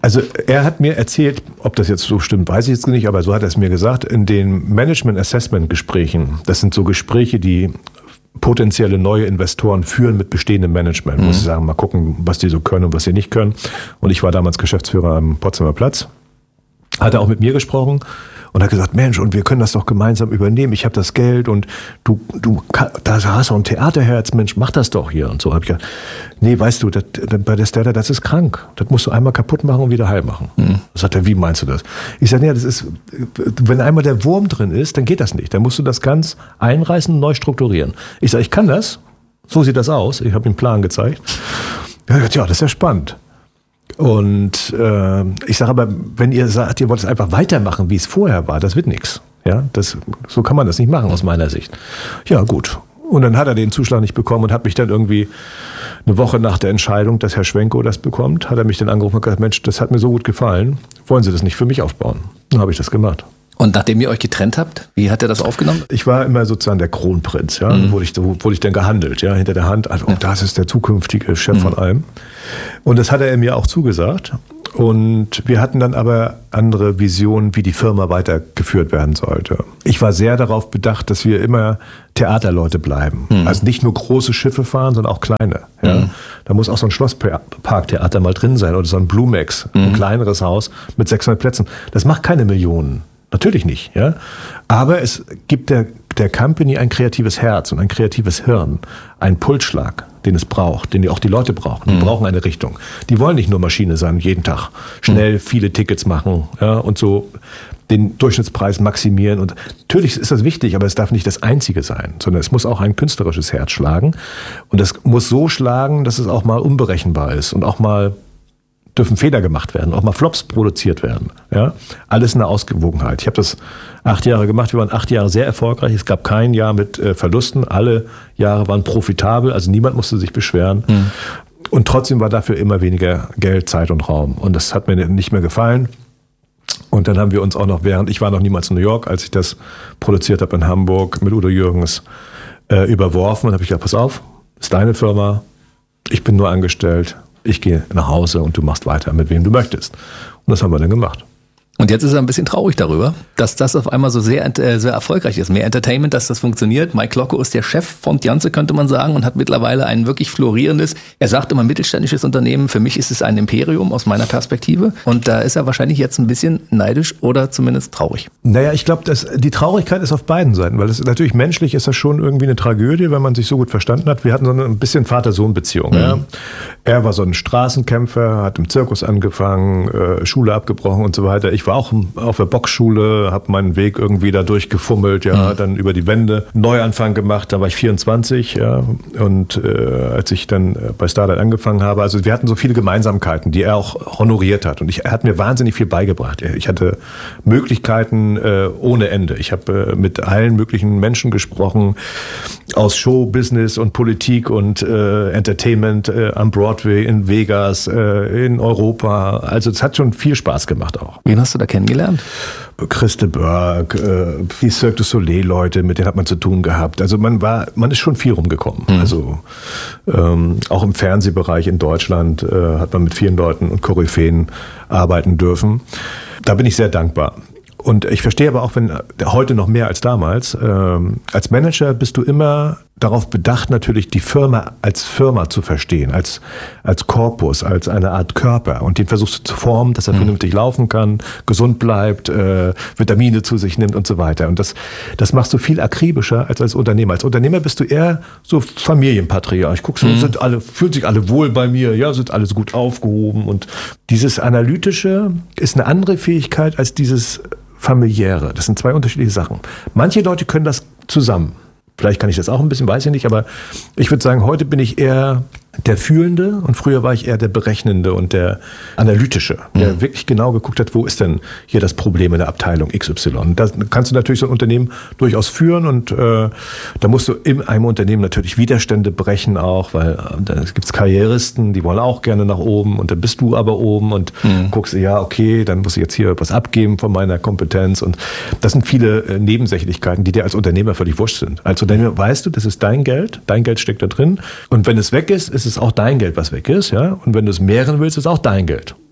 Also er hat mir erzählt, ob das jetzt so stimmt, weiß ich jetzt nicht, aber so hat er es mir gesagt, in den Management-Assessment-Gesprächen, das sind so Gespräche, die potenzielle neue Investoren führen mit bestehendem Management. Muss ich sagen, mal gucken, was die so können und was sie nicht können. Und ich war damals Geschäftsführer am Potsdamer Platz, hat er auch mit mir gesprochen und hat gesagt, Mensch, und wir können das doch gemeinsam übernehmen. Ich habe das Geld und du da hast du ein Theaterherz, Mensch, mach das doch hier. Und so habe ich gesagt, nee, weißt du, bei der Stella, das ist krank. Das musst du einmal kaputt machen und wieder heil machen. Sagt er, wie meinst du das? Ich sage, ja, das ist, wenn einmal der Wurm drin ist, dann geht das nicht. Dann musst du das ganz einreißen und neu strukturieren. Ich sage, ich kann das. So sieht das aus. Ich habe ihm einen Plan gezeigt. Er hat gesagt, ja, das ist ja spannend. Und ich sage aber, wenn ihr sagt, ihr wollt es einfach weitermachen, wie es vorher war, das wird nichts. Ja, so kann man das nicht machen aus meiner Sicht. Ja, gut. Und dann hat er den Zuschlag nicht bekommen und hat mich dann irgendwie eine Woche nach der Entscheidung, dass Herr Schwenko das bekommt, hat er mich dann angerufen und gesagt, Mensch, das hat mir so gut gefallen, wollen Sie das nicht für mich aufbauen? Dann habe ich das gemacht. Und nachdem ihr euch getrennt habt, wie hat er das aufgenommen? Ich war immer sozusagen der Kronprinz, ja. Wurde ich dann gehandelt, ja, hinter der Hand. Also, das ist der zukünftige Chef von allem. Und das hat er mir auch zugesagt. Und wir hatten dann aber andere Visionen, wie die Firma weitergeführt werden sollte. Ich war sehr darauf bedacht, dass wir immer Theaterleute bleiben. Also nicht nur große Schiffe fahren, sondern auch kleine. Ja. Da muss auch so ein Schlossparktheater mal drin sein oder so ein Blumex, ein kleineres Haus mit 600 Plätzen. Das macht keine Millionen. Natürlich nicht, ja. Aber es gibt der Company ein kreatives Herz und ein kreatives Hirn, einen Pulsschlag, den es braucht, den auch die Leute brauchen. Die brauchen eine Richtung. Die wollen nicht nur Maschine sein, jeden Tag schnell viele Tickets machen, ja, und so den Durchschnittspreis maximieren. Und natürlich ist das wichtig, aber es darf nicht das Einzige sein, sondern es muss auch ein künstlerisches Herz schlagen. Und es muss so schlagen, dass es auch mal unberechenbar ist und auch mal dürfen Fehler gemacht werden, auch mal Flops produziert werden. Ja? Alles in der Ausgewogenheit. Ich habe das 8 Jahre gemacht. Wir waren 8 Jahre sehr erfolgreich. Es gab kein Jahr mit Verlusten. Alle Jahre waren profitabel. Also niemand musste sich beschweren. Und trotzdem war dafür immer weniger Geld, Zeit und Raum. Und das hat mir nicht mehr gefallen. Und dann haben wir uns auch noch ich war noch niemals in New York, als ich das produziert habe in Hamburg mit Udo Jürgens, überworfen. Und habe ich gesagt, pass auf, ist deine Firma. Ich bin nur angestellt. Ich gehe nach Hause und du machst weiter, mit wem du möchtest. Und das haben wir dann gemacht. Und jetzt ist er ein bisschen traurig darüber, dass das auf einmal so sehr erfolgreich ist. Mehr Entertainment, dass das funktioniert. Mike Locke ist der Chef von Janze, könnte man sagen, und hat mittlerweile ein wirklich florierendes, er sagt immer mittelständisches Unternehmen. Für mich ist es ein Imperium aus meiner Perspektive. Und da ist er wahrscheinlich jetzt ein bisschen neidisch oder zumindest traurig. Naja, ich glaube, die Traurigkeit ist auf beiden Seiten, weil es natürlich menschlich ist das schon irgendwie eine Tragödie, wenn man sich so gut verstanden hat. Wir hatten so ein bisschen Vater-Sohn-Beziehung. Ja. Er war so ein Straßenkämpfer, hat im Zirkus angefangen, Schule abgebrochen und so weiter. Ich war auch auf der Boxschule, habe meinen Weg irgendwie da durchgefummelt, ja, dann über die Wände, Neuanfang gemacht, da war ich 24, ja, und als ich dann bei Starlight angefangen habe, also wir hatten so viele Gemeinsamkeiten, die er auch honoriert hat und er hat mir wahnsinnig viel beigebracht. Ich hatte Möglichkeiten ohne Ende. Ich habe mit allen möglichen Menschen gesprochen, aus Show, Business und Politik und Entertainment am Broadway, in Vegas, in Europa. Also es hat schon viel Spaß gemacht auch. Wen hast du da kennengelernt? Christe Berg, die Cirque du Soleil-Leute, mit denen hat man zu tun gehabt. Also man ist schon viel rumgekommen. Also auch im Fernsehbereich in Deutschland hat man mit vielen Leuten und Koryphäen arbeiten dürfen. Da bin ich sehr dankbar. Und ich verstehe aber auch, wenn heute noch mehr als damals, als Manager bist du immer darauf bedacht, natürlich die Firma als Firma zu verstehen, als Korpus, als eine Art Körper. Und den versuchst du zu formen, dass er vernünftig laufen kann, gesund bleibt, Vitamine zu sich nimmt und so weiter. Und das machst du viel akribischer als Unternehmer. Als Unternehmer bist du eher so Familienpatriarch. Guckst du, fühlen sich alle wohl bei mir, ja, sind alles gut aufgehoben. Und dieses Analytische ist eine andere Fähigkeit als dieses Familiäre. Das sind zwei unterschiedliche Sachen. Manche Leute können das zusammen. Vielleicht kann ich das auch ein bisschen, weiß ich nicht, aber ich würde sagen, heute bin ich eher der Fühlende und früher war ich eher der Berechnende und der Analytische, der wirklich genau geguckt hat, wo ist denn hier das Problem in der Abteilung XY. Da kannst du natürlich so ein Unternehmen durchaus führen und da musst du in einem Unternehmen natürlich Widerstände brechen auch, weil da gibt's Karrieristen, die wollen auch gerne nach oben und dann bist du aber oben und guckst, ja okay, dann muss ich jetzt hier was abgeben von meiner Kompetenz und das sind viele Nebensächlichkeiten, die dir als Unternehmer völlig wurscht sind. Als Unternehmer weißt du, das ist dein Geld steckt da drin und wenn es weg ist, ist es auch dein Geld, was weg ist, ja. Und wenn du es mehren willst, ist es auch dein Geld,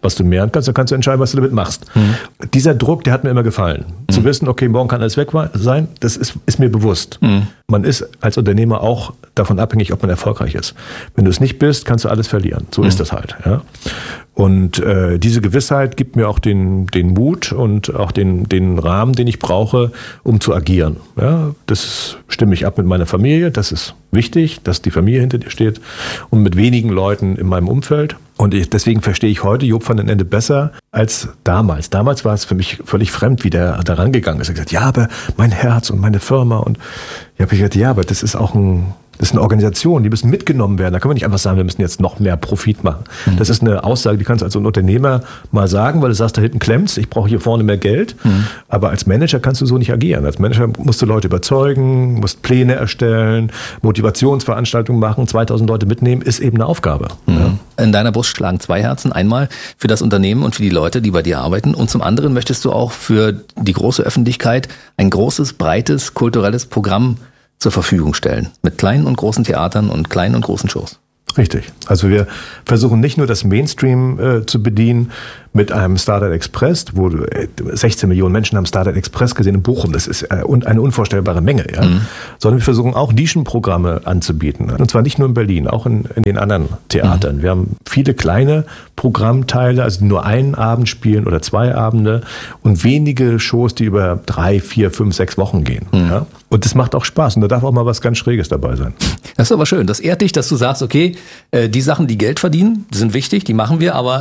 was du mehren kannst, dann kannst du entscheiden, was du damit machst. Dieser Druck, der hat mir immer gefallen. Zu wissen, okay, morgen kann alles weg sein, das ist mir bewusst. Man ist als Unternehmer auch davon abhängig, ob man erfolgreich ist. Wenn du es nicht bist, kannst du alles verlieren. So ist das halt. Ja? Und diese Gewissheit gibt mir auch den Mut und auch den Rahmen, den ich brauche, um zu agieren. Ja? Das stimme ich ab mit meiner Familie. Das ist wichtig, dass die Familie hinter dir steht und mit wenigen Leuten in meinem Umfeld. Und deswegen verstehe ich heute Joop van den Ende besser als damals. Damals war es für mich völlig fremd, wie der da rangegangen ist. Er hat gesagt, ja, aber mein Herz und meine Firma. Und ich habe gesagt, ja, aber das ist auch das ist eine Organisation, die müssen mitgenommen werden. Da können wir nicht einfach sagen, wir müssen jetzt noch mehr Profit machen. Das ist eine Aussage, die kannst du als Unternehmer mal sagen, weil du sagst, da hinten klemmt's, ich brauche hier vorne mehr Geld. Aber als Manager kannst du so nicht agieren. Als Manager musst du Leute überzeugen, musst Pläne erstellen, Motivationsveranstaltungen machen, 2000 Leute mitnehmen, ist eben eine Aufgabe. Ja. In deiner Brust schlagen zwei Herzen. Einmal für das Unternehmen und für die Leute, die bei dir arbeiten. Und zum anderen möchtest du auch für die große Öffentlichkeit ein großes, breites, kulturelles Programm zur Verfügung stellen. Mit kleinen und großen Theatern und kleinen und großen Shows. Richtig. Also wir versuchen nicht nur das Mainstream zu bedienen mit einem Starlight Express, wo 16 Millionen Menschen haben Starlight Express gesehen in Bochum. Das ist eine unvorstellbare Menge. Ja? Sondern wir versuchen auch Nischenprogramme anzubieten. Und zwar nicht nur in Berlin, auch in den anderen Theatern. Wir haben viele kleine Programmteile, also die nur einen Abend spielen oder 2 Abende und wenige Shows, die über 3, 4, 5, 6 Wochen gehen. Ja? Und das macht auch Spaß und da darf auch mal was ganz Schräges dabei sein. Das ist aber schön. Das ehrt dich, dass du sagst, okay, die Sachen, die Geld verdienen, die sind wichtig, die machen wir, aber